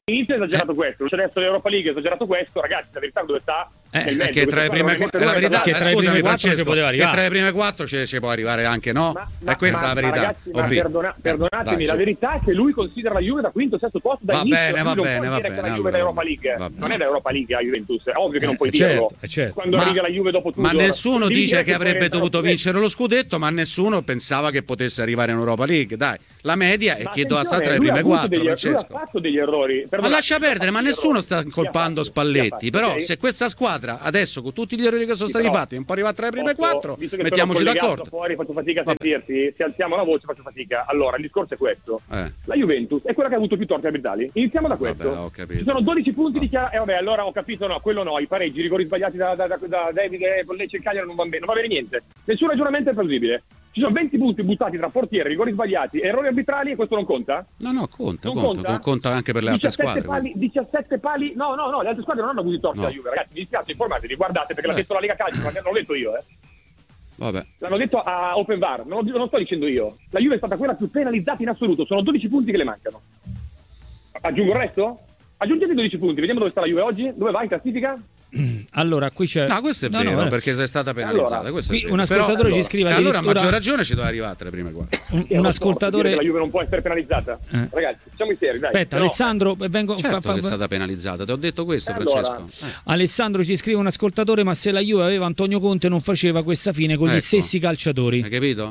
Inizio è esagerato questo, c'è adesso l'Europa League è esagerato questo, ragazzi, la verità dove sta? Nel mezzo, che tra le prime la verità, che tra le prime 4 ci poteva che arrivare. tra le prime 4 ci può arrivare anche, no? Ma questa è la verità. Ragazzi, perdonatemi, dai, la verità è che lui considera la Juve da quinto, sesto posto da inizio. Va Non bene, può dire che la Juve è l'Europa League. Non è l'Europa League la Juventus, è ovvio che non puoi dirlo. Certo. Quando arriva la Juve dopo tutto. Ma nessuno dice che avrebbe dovuto vincere lo scudetto, ma nessuno pensava che potesse arrivare in Europa League. Dai, la media è che doveva stare tra le prime 4, Francesco. Lui ha fatto degli errori. Ma lascia perdere, ma nessuno sta colpando Spalletti. Però se questa squadra adesso con tutti gli errori che sono stati fatti non può arrivare tra le prime 4, mettiamoci d'accordo. Fuori faccio fatica a sentirti, se alziamo la voce faccio fatica. Allora, il discorso è questo. La Juventus è quella che ha avuto più torti arbitrali. Iniziamo da questo. Ho capito. Ci sono 12 punti di chiara. Vabbè, allora ho capito, no, quello no, i pareggi, i rigori sbagliati da David con Lecce e Cagliari non va bene niente. Nessun ragionamento è plausibile. Ci sono 20 punti buttati tra portiere, rigori sbagliati, errori arbitrali e questo non conta? No, conta anche per le altre squadre. 17 pali, no, le altre squadre non hanno avuto torti alla Juve, ragazzi, mi dispiace, informatevi, guardate, perché l'ha detto la Lega Calcio, ma non l'ho detto io, Vabbè. L'hanno detto a Open VAR, non sto dicendo io. La Juve è stata quella più penalizzata in assoluto, sono 12 punti che le mancano. Aggiungo il resto? Aggiungete 12 punti, vediamo dove sta la Juve oggi, dove va in classifica? Allora, qui c'è. No, questo è vero, perché sei stata penalizzata. Allora, questo qui è vero. un ascoltatore ci scrive. Allora, a maggior ragione ci doveva arrivare tra le prime 4. Un ascoltatore. La Juve non può essere penalizzata. Ragazzi, siamo seri, dai. Aspetta, Alessandro, vengo. Certo che è stata penalizzata, ti ho detto questo, Francesco. Alessandro ci scrive un ascoltatore: ma se la Juve aveva Antonio Conte non faceva questa fine con gli stessi calciatori. Hai capito?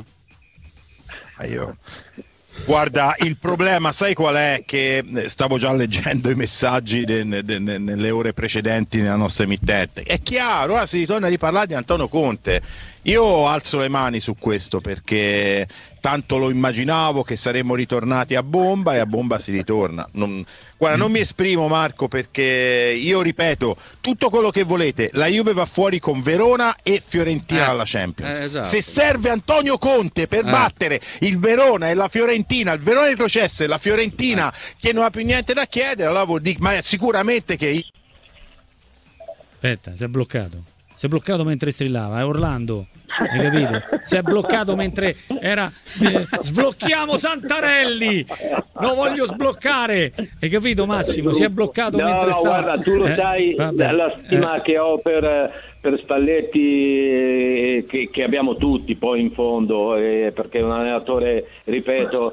Guarda, il problema, sai qual è? Che stavo già leggendo i messaggi nelle ore precedenti nella nostra emittente. È chiaro, ora si ritorna a riparlare di Antonio Conte. Io alzo le mani su questo perché tanto lo immaginavo che saremmo ritornati a bomba e a bomba si ritorna. Guarda, non mi esprimo, Marco, perché io ripeto tutto quello che volete. La Juve va fuori con Verona e Fiorentina alla Champions. Esatto. Se serve Antonio Conte per battere il Verona e la Fiorentina, il Verona è retrocesso e la Fiorentina che non ha più niente da chiedere, allora vuol dire, ma sicuramente che... Aspetta, si è bloccato. Si è bloccato mentre strillava, è Orlando. Hai capito? Si è bloccato mentre era sblocchiamo Santarelli, lo voglio sbloccare, hai capito Massimo? Si è bloccato mentre stava. Guarda, tu lo sai, la stima che ho per Spalletti che abbiamo tutti poi in fondo, perché è un allenatore, ripeto,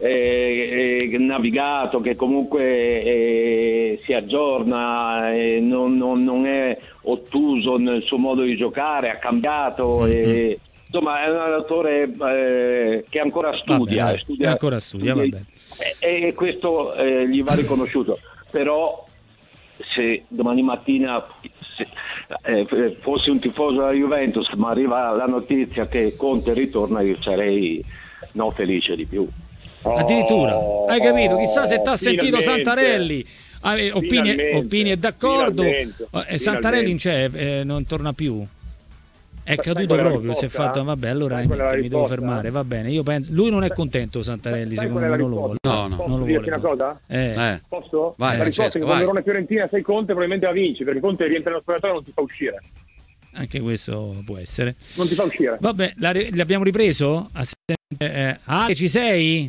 navigato, che comunque si aggiorna, non è ottuso nel suo modo di giocare, ha cambiato, insomma è un allenatore che ancora studia, vabbè. E questo gli va riconosciuto. Però se domani mattina fossi un tifoso della Juventus ma arriva la notizia che Conte ritorna, io sarei felice di più. Addirittura, hai capito? Chissà se t'ha sentito Santarelli. Opini è d'accordo. Santarelli non c'è, non torna più. È caduto proprio, si è fatto. Vabbè, allora mi devo fermare. Va bene, io penso. Lui non è contento, Santarelli, secondo me non lo vuole. No, non lo vuole. Una cosa? Posso? Vai, la risposta è che con Verona e Fiorentina sei Conte probabilmente la vinci, perché Conte rientra nello spogliatoio e non ti fa uscire. Anche questo può essere. Non ti fa uscire. Vabbè, l'abbiamo ripreso? Ci sei?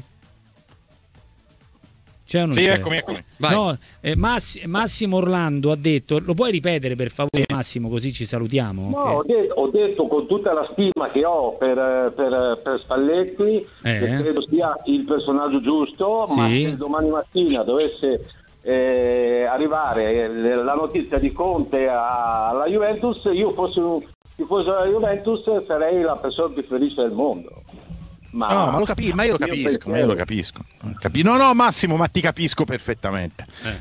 C'è o non sì, c'è? eccomi. Vai. No, Massimo Orlando ha detto, lo puoi ripetere per favore, Massimo, così ci salutiamo? No, ho detto con tutta la stima che ho per Spalletti, che credo sia il personaggio giusto, ma se domani mattina dovesse arrivare la notizia di Conte alla Juventus, io fossi un tifoso della Juventus, sarei la persona più felice del mondo. Ma io lo capisco. No, Massimo, ma ti capisco perfettamente.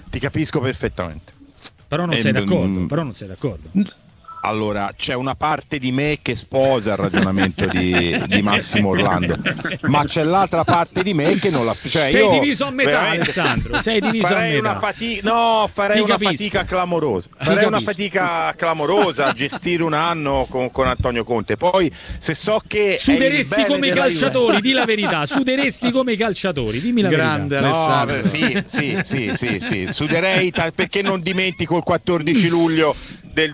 Però non sei d'accordo. Allora, c'è una parte di me che sposa il ragionamento di Massimo Orlando, ma c'è l'altra parte di me che non la sposa. Sei diviso a metà, Alessandro. Sei diviso a metà. Farei una fatica clamorosa. Una fatica clamorosa a gestire un anno con Antonio Conte. Poi, se so che suderesti come i calciatori, di la verità. Suderesti come i calciatori, dimmi la grande verità. Alessandro. Sì. Suderei perché non dimentico il 14 luglio. del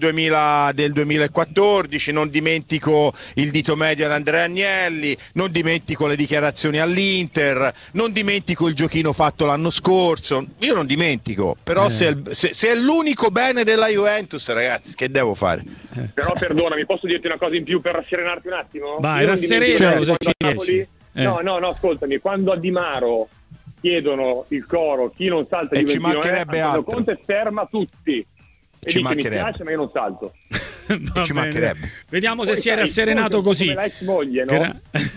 2014, non dimentico il dito medio ad Andrea Agnelli, non dimentico le dichiarazioni all'Inter, non dimentico il giochino fatto l'anno scorso, io non dimentico, però se è l'unico bene della Juventus, ragazzi, che devo fare? Però perdonami, posso dirti una cosa in più per rasserenarti un attimo? Vai, rassereno, se ci riesci. No, ascoltami, quando a Di Maro chiedono il coro chi non salta di ci mancherebbe altro. Conte ferma tutti e ci dice mi piace ma io non salto. Ci mancherebbe. Vediamo se si è rasserenato così. Come la ex moglie, no?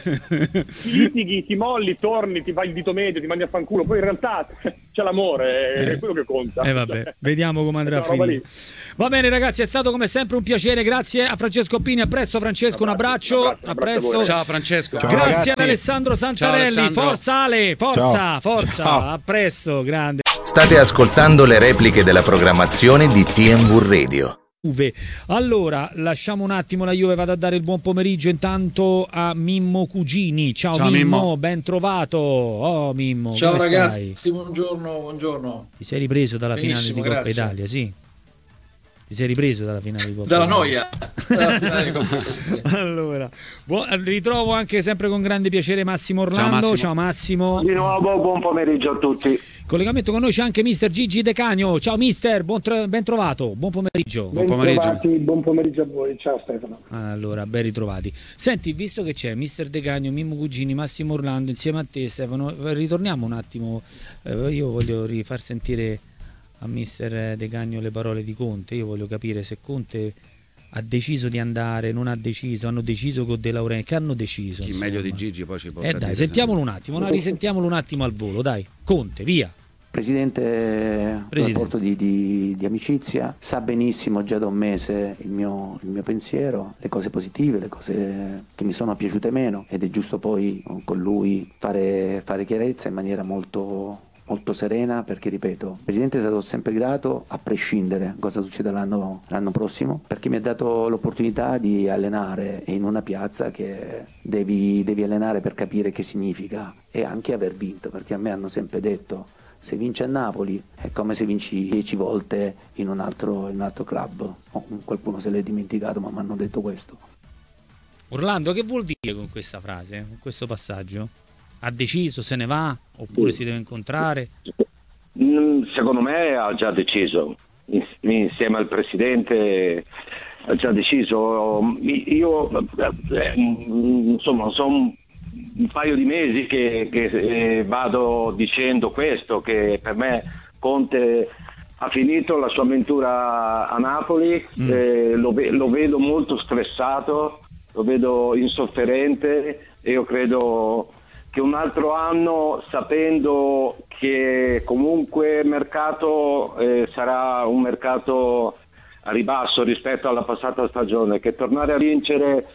Ti litighi, ti molli, torni, ti fai il dito medio, ti mandi a fanculo, poi in realtà c'è l'amore, è quello che conta. Vabbè, vediamo come andrà a finire. Va bene ragazzi, è stato come sempre un piacere, grazie a Francesco Pini, a presto Francesco, un abbraccio, a presto. Ciao Francesco. Ciao, grazie ragazzi. Ad Alessandro Santarelli, ciao, Alessandro. Forza Ale, forza, ciao. A presto, grande. State ascoltando le repliche della programmazione di TMV Radio. Allora, lasciamo un attimo la Juve, vado a dare il buon pomeriggio intanto a Mimmo Cugini. Ciao Mimmo, ben trovato. Oh Mimmo. Ciao ragazzi, buongiorno. Ti sei ripreso dalla finale di Coppa Italia, sì? Ti sei ripreso dalla finale di Coppa Dalla Italia? noia. Dalla finale di Coppa Italia. Allora, ritrovo anche sempre con grande piacere Massimo Orlando. Ciao Massimo. Di nuovo, buon pomeriggio a tutti. Collegamento con noi c'è anche mister Gigi De Canio. Ciao mister, ben trovato, buon pomeriggio. Buon pomeriggio a voi, ciao Stefano. Allora, ben ritrovati. Senti, visto che c'è mister De Canio, Mimmo Cugini, Massimo Orlando insieme a te Stefano, ritorniamo un attimo, io voglio rifar sentire a mister De Canio le parole di Conte. Io voglio capire se Conte ha deciso di andare, non ha deciso, hanno deciso con De Laurentiis, che hanno deciso? Chi meglio di Gigi poi ci può dai, sentiamolo un attimo, risentiamolo un attimo al volo, dai. Conte, via. Presidente, un rapporto di amicizia, sa benissimo già da un mese il mio pensiero, le cose positive, le cose che mi sono piaciute meno, ed è giusto poi con lui fare chiarezza in maniera molto serena, perché ripeto, il Presidente è stato sempre grato a prescindere cosa succeda l'anno prossimo, perché mi ha dato l'opportunità di allenare in una piazza che devi allenare per capire che significa, e anche aver vinto, perché a me hanno sempre detto se vinci a Napoli è come se vinci 10 volte in un altro club. Qualcuno se l'è dimenticato, ma mi hanno detto questo. Orlando, che vuol dire con questa frase, con questo passaggio? Ha deciso, se ne va, oppure si deve incontrare? Secondo me ha già deciso, insieme al Presidente ha già deciso. Io insomma sono un paio di mesi che vado dicendo questo, che per me Conte ha finito la sua avventura a Napoli, lo vedo molto stressato, lo vedo insofferente, e io credo che un altro anno, sapendo che comunque il mercato sarà un mercato a ribasso rispetto alla passata stagione, che tornare a vincere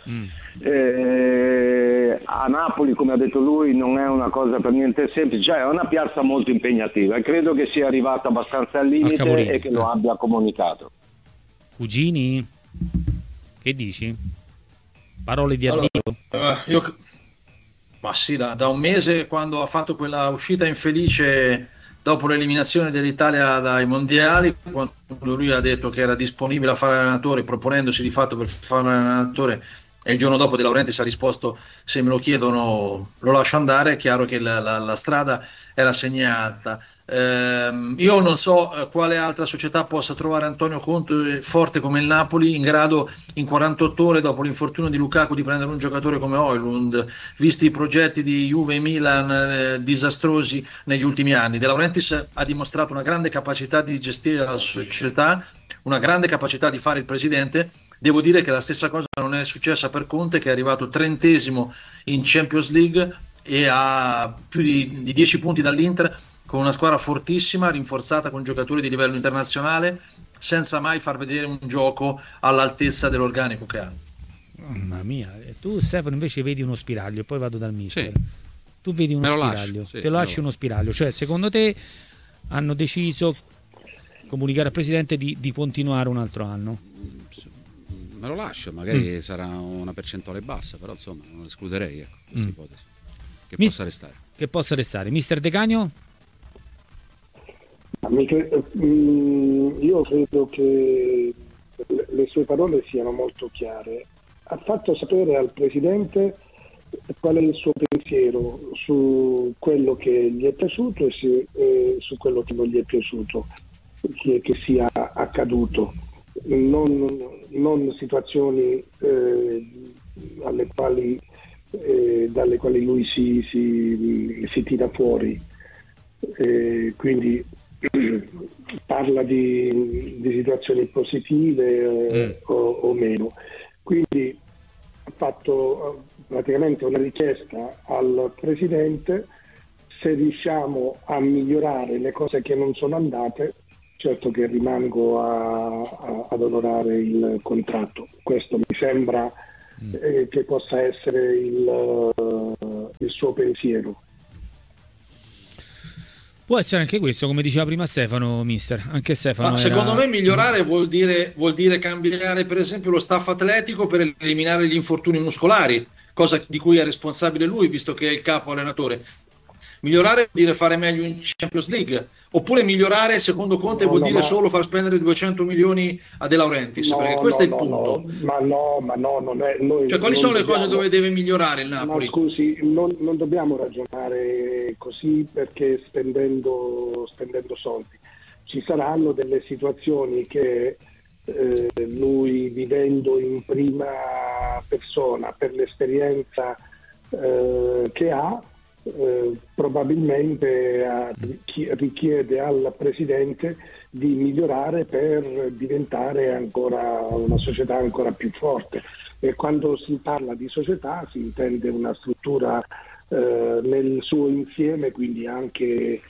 a Napoli, come ha detto lui, non è una cosa per niente semplice, cioè è una piazza molto impegnativa, e credo che sia arrivato abbastanza al limite e che lo abbia comunicato. Cugini, che dici? Parole di addio? Ma sì, da un mese, quando ha fatto quella uscita infelice dopo l'eliminazione dell'Italia dai mondiali, quando lui ha detto che era disponibile a fare allenatore, proponendosi di fatto per fare allenatore, e il giorno dopo De Laurentiis ha risposto se me lo chiedono lo lascio andare, è chiaro che la strada era segnata. Io non so quale altra società possa trovare Antonio Conte forte come il Napoli, in grado in 48 ore dopo l'infortunio di Lukaku di prendere un giocatore come Højlund, visti i progetti di Juve e Milan disastrosi negli ultimi anni. De Laurentiis ha dimostrato una grande capacità di gestire la società, una grande capacità di fare il presidente. Devo dire che la stessa cosa non è successa per Conte, che è arrivato 30° in Champions League e ha più di 10 punti dall'Inter, con una squadra fortissima, rinforzata con giocatori di livello internazionale, senza mai far vedere un gioco all'altezza dell'organico che ha. Mamma mia, tu Stefano invece vedi uno spiraglio, poi vado dal mister. Sì. Tu vedi uno spiraglio, te lo lasci uno spiraglio, cioè secondo te hanno deciso comunicare al Presidente di continuare un altro anno? Me lo lascio, magari sarà una percentuale bassa, però insomma non escluderei questa ipotesi, che possa restare. Che possa restare. Mister De Canio? Io credo che le sue parole siano molto chiare. Ha fatto sapere al Presidente qual è il suo pensiero su quello che gli è piaciuto e su quello che non gli è piaciuto che sia accaduto, non situazioni dalle quali lui si tira fuori, quindi parla di situazioni positive o meno. Quindi ha fatto praticamente una richiesta al Presidente: se riusciamo a migliorare le cose che non sono andate, certo che rimango ad onorare il contratto. Questo mi sembra che possa essere il suo pensiero. Può essere anche questo, come diceva prima Stefano, mister. Anche Stefano. Ma secondo me migliorare vuol dire cambiare, per esempio, lo staff atletico per eliminare gli infortuni muscolari, cosa di cui è responsabile lui, visto che è il capo allenatore. Migliorare vuol dire fare meglio in Champions League, oppure migliorare, secondo Conte, vuol dire solo far spendere 200 milioni a De Laurentiis, perché questo è il punto. Ma non è. Cioè, quali sono le cose dove deve migliorare il Napoli? Ma scusi, non dobbiamo ragionare così, perché spendendo soldi. Ci saranno delle situazioni che lui, vivendo in prima persona per l'esperienza che ha, probabilmente richiede al Presidente di migliorare per diventare ancora una società ancora più forte, e quando si parla di società si intende una struttura nel suo insieme, quindi anche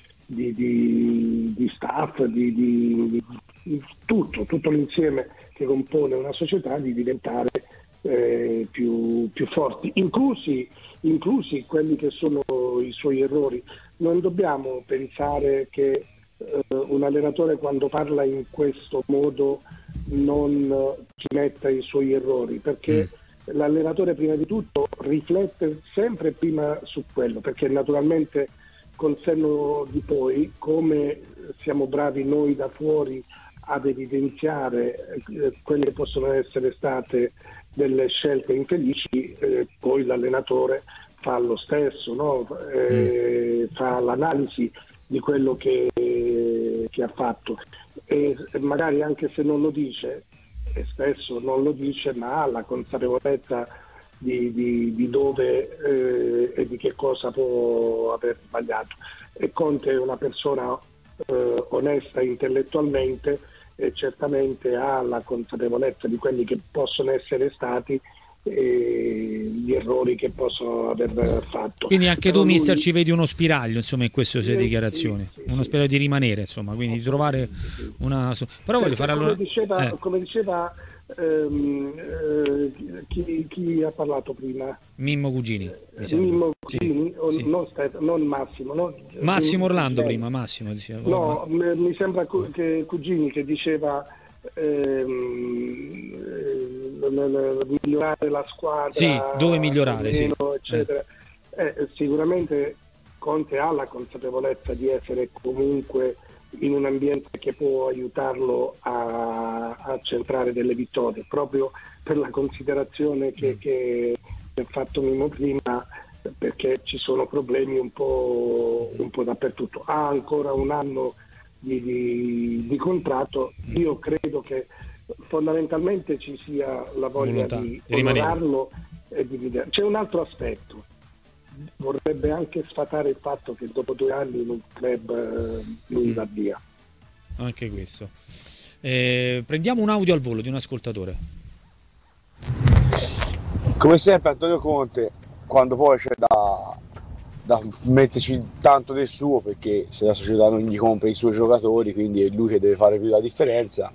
di staff, di tutto l'insieme che compone una società, di diventare più forti, inclusi quelli che sono i suoi errori. Non dobbiamo pensare che un allenatore, quando parla in questo modo, non ci metta i suoi errori, perché l'allenatore prima di tutto riflette sempre prima su quello, perché naturalmente col senno di poi, come siamo bravi noi da fuori ad evidenziare quelle che possono essere state delle scelte infelici, poi l'allenatore fa lo stesso, no? Fa l'analisi di quello che ha fatto, e magari, anche se non lo dice, e spesso non lo dice, ma ha la consapevolezza di dove e di che cosa può aver sbagliato. E Conte è una persona onesta intellettualmente, e certamente ha la consapevolezza di quelli che possono essere stati gli errori che possono aver fatto. Quindi anche tu, mister, ci vedi uno spiraglio, insomma, in queste sue dichiarazioni, uno spiraglio di rimanere, insomma, quindi di trovare una... Però voglio fare allora... Come diceva chi ha parlato prima? Mimmo Cugini. Mimmo Cugini, sì. Non Massimo. No? Massimo Orlando prima, Massimo. Diceva. No, mi sembra che Cugini che diceva migliorare la squadra. Sì, dove migliorare, meno, eccetera. Sicuramente Conte ha la consapevolezza di essere comunque in un ambiente che può aiutarlo a centrare delle vittorie, proprio per la considerazione che ha fatto Mimmo prima, perché ci sono problemi un po' dappertutto. Ha ancora un anno di contratto. Io credo che fondamentalmente ci sia la voglia di onorarlo e di vedere. C'è un altro aspetto: vorrebbe anche sfatare il fatto che dopo 2 anni in un club lui va via. Anche questo. Prendiamo un audio al volo di un ascoltatore. Come sempre Antonio Conte, quando poi c'è da metterci tanto del suo, perché se la società non gli compra i suoi giocatori, quindi è lui che deve fare più la differenza,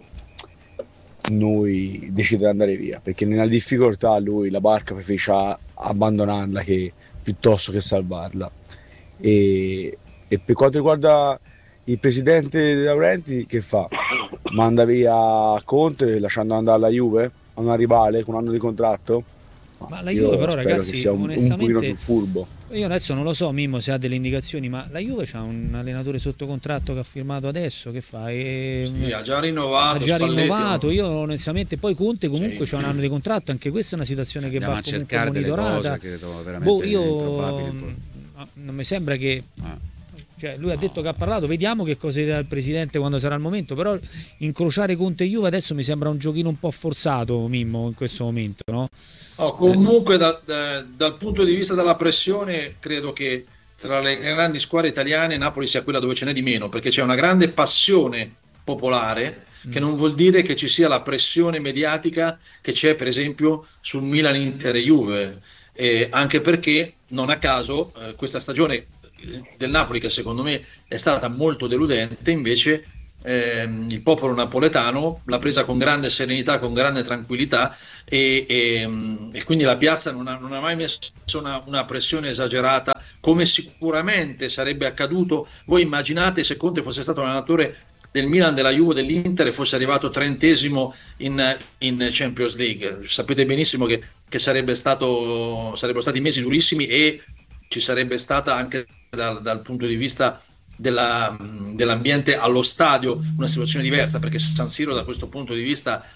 lui decide di andare via, perché nella difficoltà lui la barca preferisce abbandonarla piuttosto che salvarla. E per quanto riguarda il presidente De Laurentiis, che fa? Manda via Conte lasciando andare la Juve, a una rivale con un anno di contratto? Ma la Juve però, ragazzi, che sia un pochino più furbo. Io adesso non lo so, Mimmo, se ha delle indicazioni, ma la Juve c'ha un allenatore sotto contratto che ha firmato adesso, che fa? Sì, ha già rinnovato. Io onestamente, poi Conte comunque c'ha un anno di contratto, anche questa è una situazione che va comunque monitorata. Credo veramente improbabile. Non mi sembra che... Cioè, lui ha detto che ha parlato, vediamo che cosa dirà il presidente quando sarà il momento, però incrociare Conte e Juve adesso mi sembra un giochino un po' forzato, Mimmo, in questo momento, no? Comunque dal punto di vista della pressione credo che tra le grandi squadre italiane Napoli sia quella dove ce n'è di meno, perché c'è una grande passione popolare, che non vuol dire che ci sia la pressione mediatica che c'è per esempio sul Milan, Inter e Juve, anche perché non a caso questa stagione del Napoli, che secondo me è stata molto deludente, invece il popolo napoletano l'ha presa con grande serenità, con grande tranquillità, e quindi la piazza non ha mai messo una pressione esagerata, come sicuramente sarebbe accaduto. Voi immaginate se Conte fosse stato allenatore del Milan, della Juve, dell'Inter e fosse arrivato 30° in Champions League. Sapete benissimo che sarebbero stati mesi durissimi, e ci sarebbe stata anche dal punto di vista dell'ambiente allo stadio una situazione diversa, perché San Siro da questo punto di vista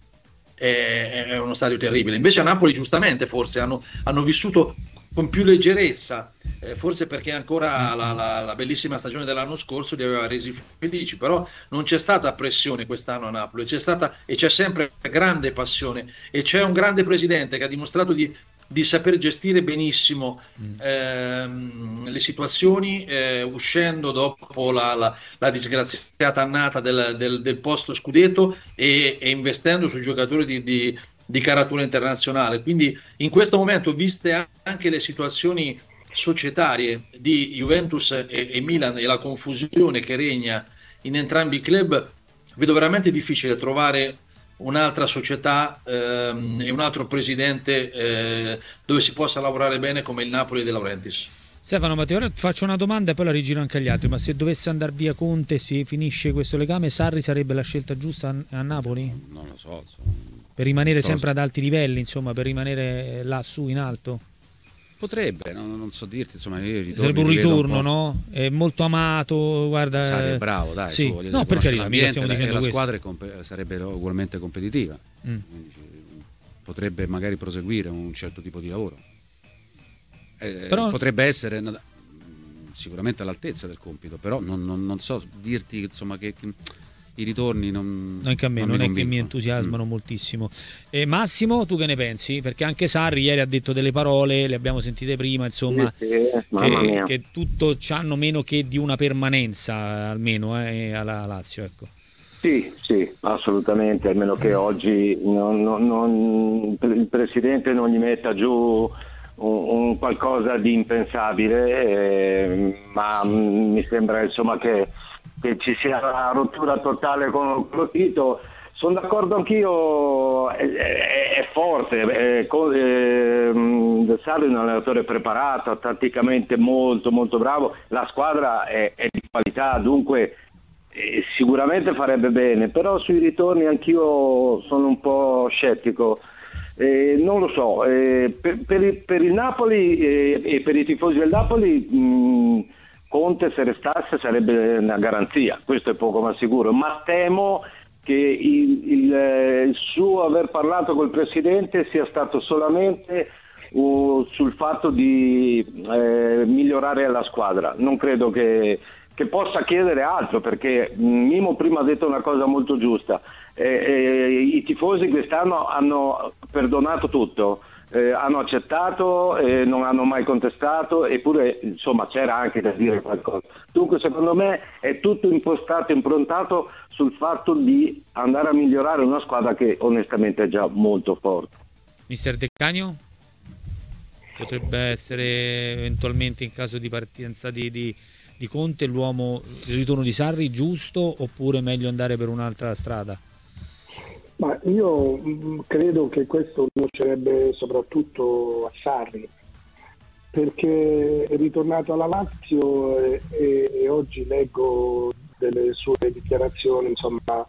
è uno stadio terribile. Invece a Napoli giustamente forse hanno vissuto con più leggerezza, forse perché ancora la bellissima stagione dell'anno scorso li aveva resi felici, però non c'è stata pressione quest'anno a Napoli, c'è stata e c'è sempre grande passione, e c'è un grande presidente che ha dimostrato di saper gestire benissimo le situazioni, uscendo dopo la disgraziata annata del post scudetto e investendo sui giocatori di caratura internazionale. Quindi in questo momento, viste anche le situazioni societarie di Juventus e Milan e la confusione che regna in entrambi i club, vedo veramente difficile trovare un'altra società e un altro presidente dove si possa lavorare bene come il Napoli De Laurentiis. Stefano, ma ti faccio una domanda e poi la rigiro anche agli altri, ma se dovesse andare via Conte, si finisce questo legame, Sarri sarebbe la scelta giusta a Napoli? Non lo so. Per rimanere sempre ad alti livelli, insomma, per rimanere là su in alto? Potrebbe, non so dirti, insomma, sarebbe un ritorno, no? È molto amato, guarda. Sarri è bravo, dai, sì. No, per carità, l'ambiente e la squadra sarebbe ugualmente competitiva. Quindi potrebbe magari proseguire un certo tipo di lavoro. Però potrebbe essere sicuramente all'altezza del compito, però non so dirti, insomma, che i ritorni non anche a me non è che mi entusiasmano moltissimo. Massimo, tu che ne pensi? Perché anche Sarri ieri ha detto delle parole, le abbiamo sentite prima, insomma, che tutto c'hanno meno che di una permanenza, almeno alla Lazio, ecco. Sì, assolutamente, almeno che oggi il presidente non gli metta giù un qualcosa di impensabile, ma mi sembra insomma che ci sia una rottura totale con lo Tito. Sono d'accordo anch'io, è forte, Sarri è un allenatore preparato, tatticamente molto molto bravo, la squadra è di qualità, dunque sicuramente farebbe bene, però sui ritorni anch'io sono un po' scettico. Non lo so, per il Napoli e per i tifosi del Napoli Conte, se restasse, sarebbe una garanzia, questo è poco ma sicuro, ma temo che il suo aver parlato col presidente sia stato solamente sul fatto di migliorare la squadra. Non credo che possa chiedere altro, perché Mimo prima ha detto una cosa molto giusta. I tifosi quest'anno hanno perdonato tutto, hanno accettato, non hanno mai contestato, eppure insomma c'era anche da dire qualcosa. Dunque secondo me è tutto improntato sul fatto di andare a migliorare una squadra che onestamente è già molto forte. Mister De Canio? Potrebbe essere eventualmente, in caso di partenza di Conte, il ritorno di Sarri giusto, oppure meglio andare per un'altra strada? Ma io credo che questo nuocerebbe soprattutto a Sarri, perché è ritornato alla Lazio e oggi leggo delle sue dichiarazioni, insomma,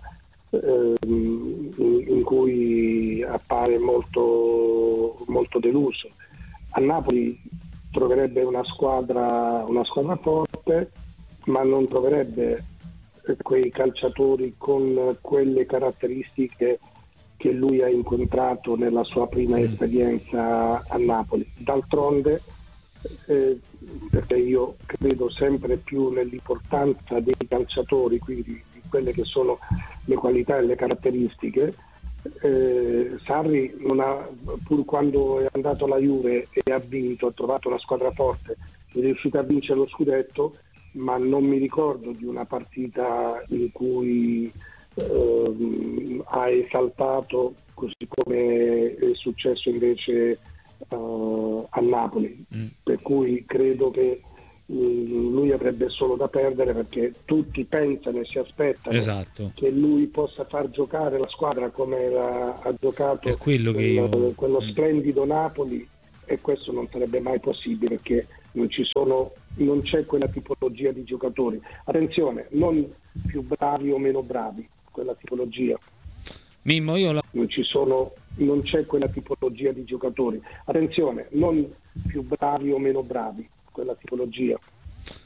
in cui appare molto, molto deluso. A Napoli troverebbe una squadra forte, ma non troverebbe quei calciatori con quelle caratteristiche che lui ha incontrato nella sua prima esperienza a Napoli. D'altronde, perché io credo sempre più nell'importanza dei calciatori, quindi di quelle che sono le qualità e le caratteristiche, Sarri non ha, pur quando è andato alla Juve e ha vinto, ha trovato una squadra forte, è riuscito a vincere lo scudetto, ma non mi ricordo di una partita in cui ha esaltato, così come è successo invece a Napoli, per cui credo che lui avrebbe solo da perdere, perché tutti pensano e si aspettano che lui possa far giocare la squadra come ha giocato quello splendido Napoli, e questo non sarebbe mai possibile, perché non c'è quella tipologia di giocatori. Attenzione, non più bravi o meno bravi, quella tipologia. Mimmo, non c'è quella tipologia di giocatori. Attenzione, non più bravi o meno bravi, quella tipologia.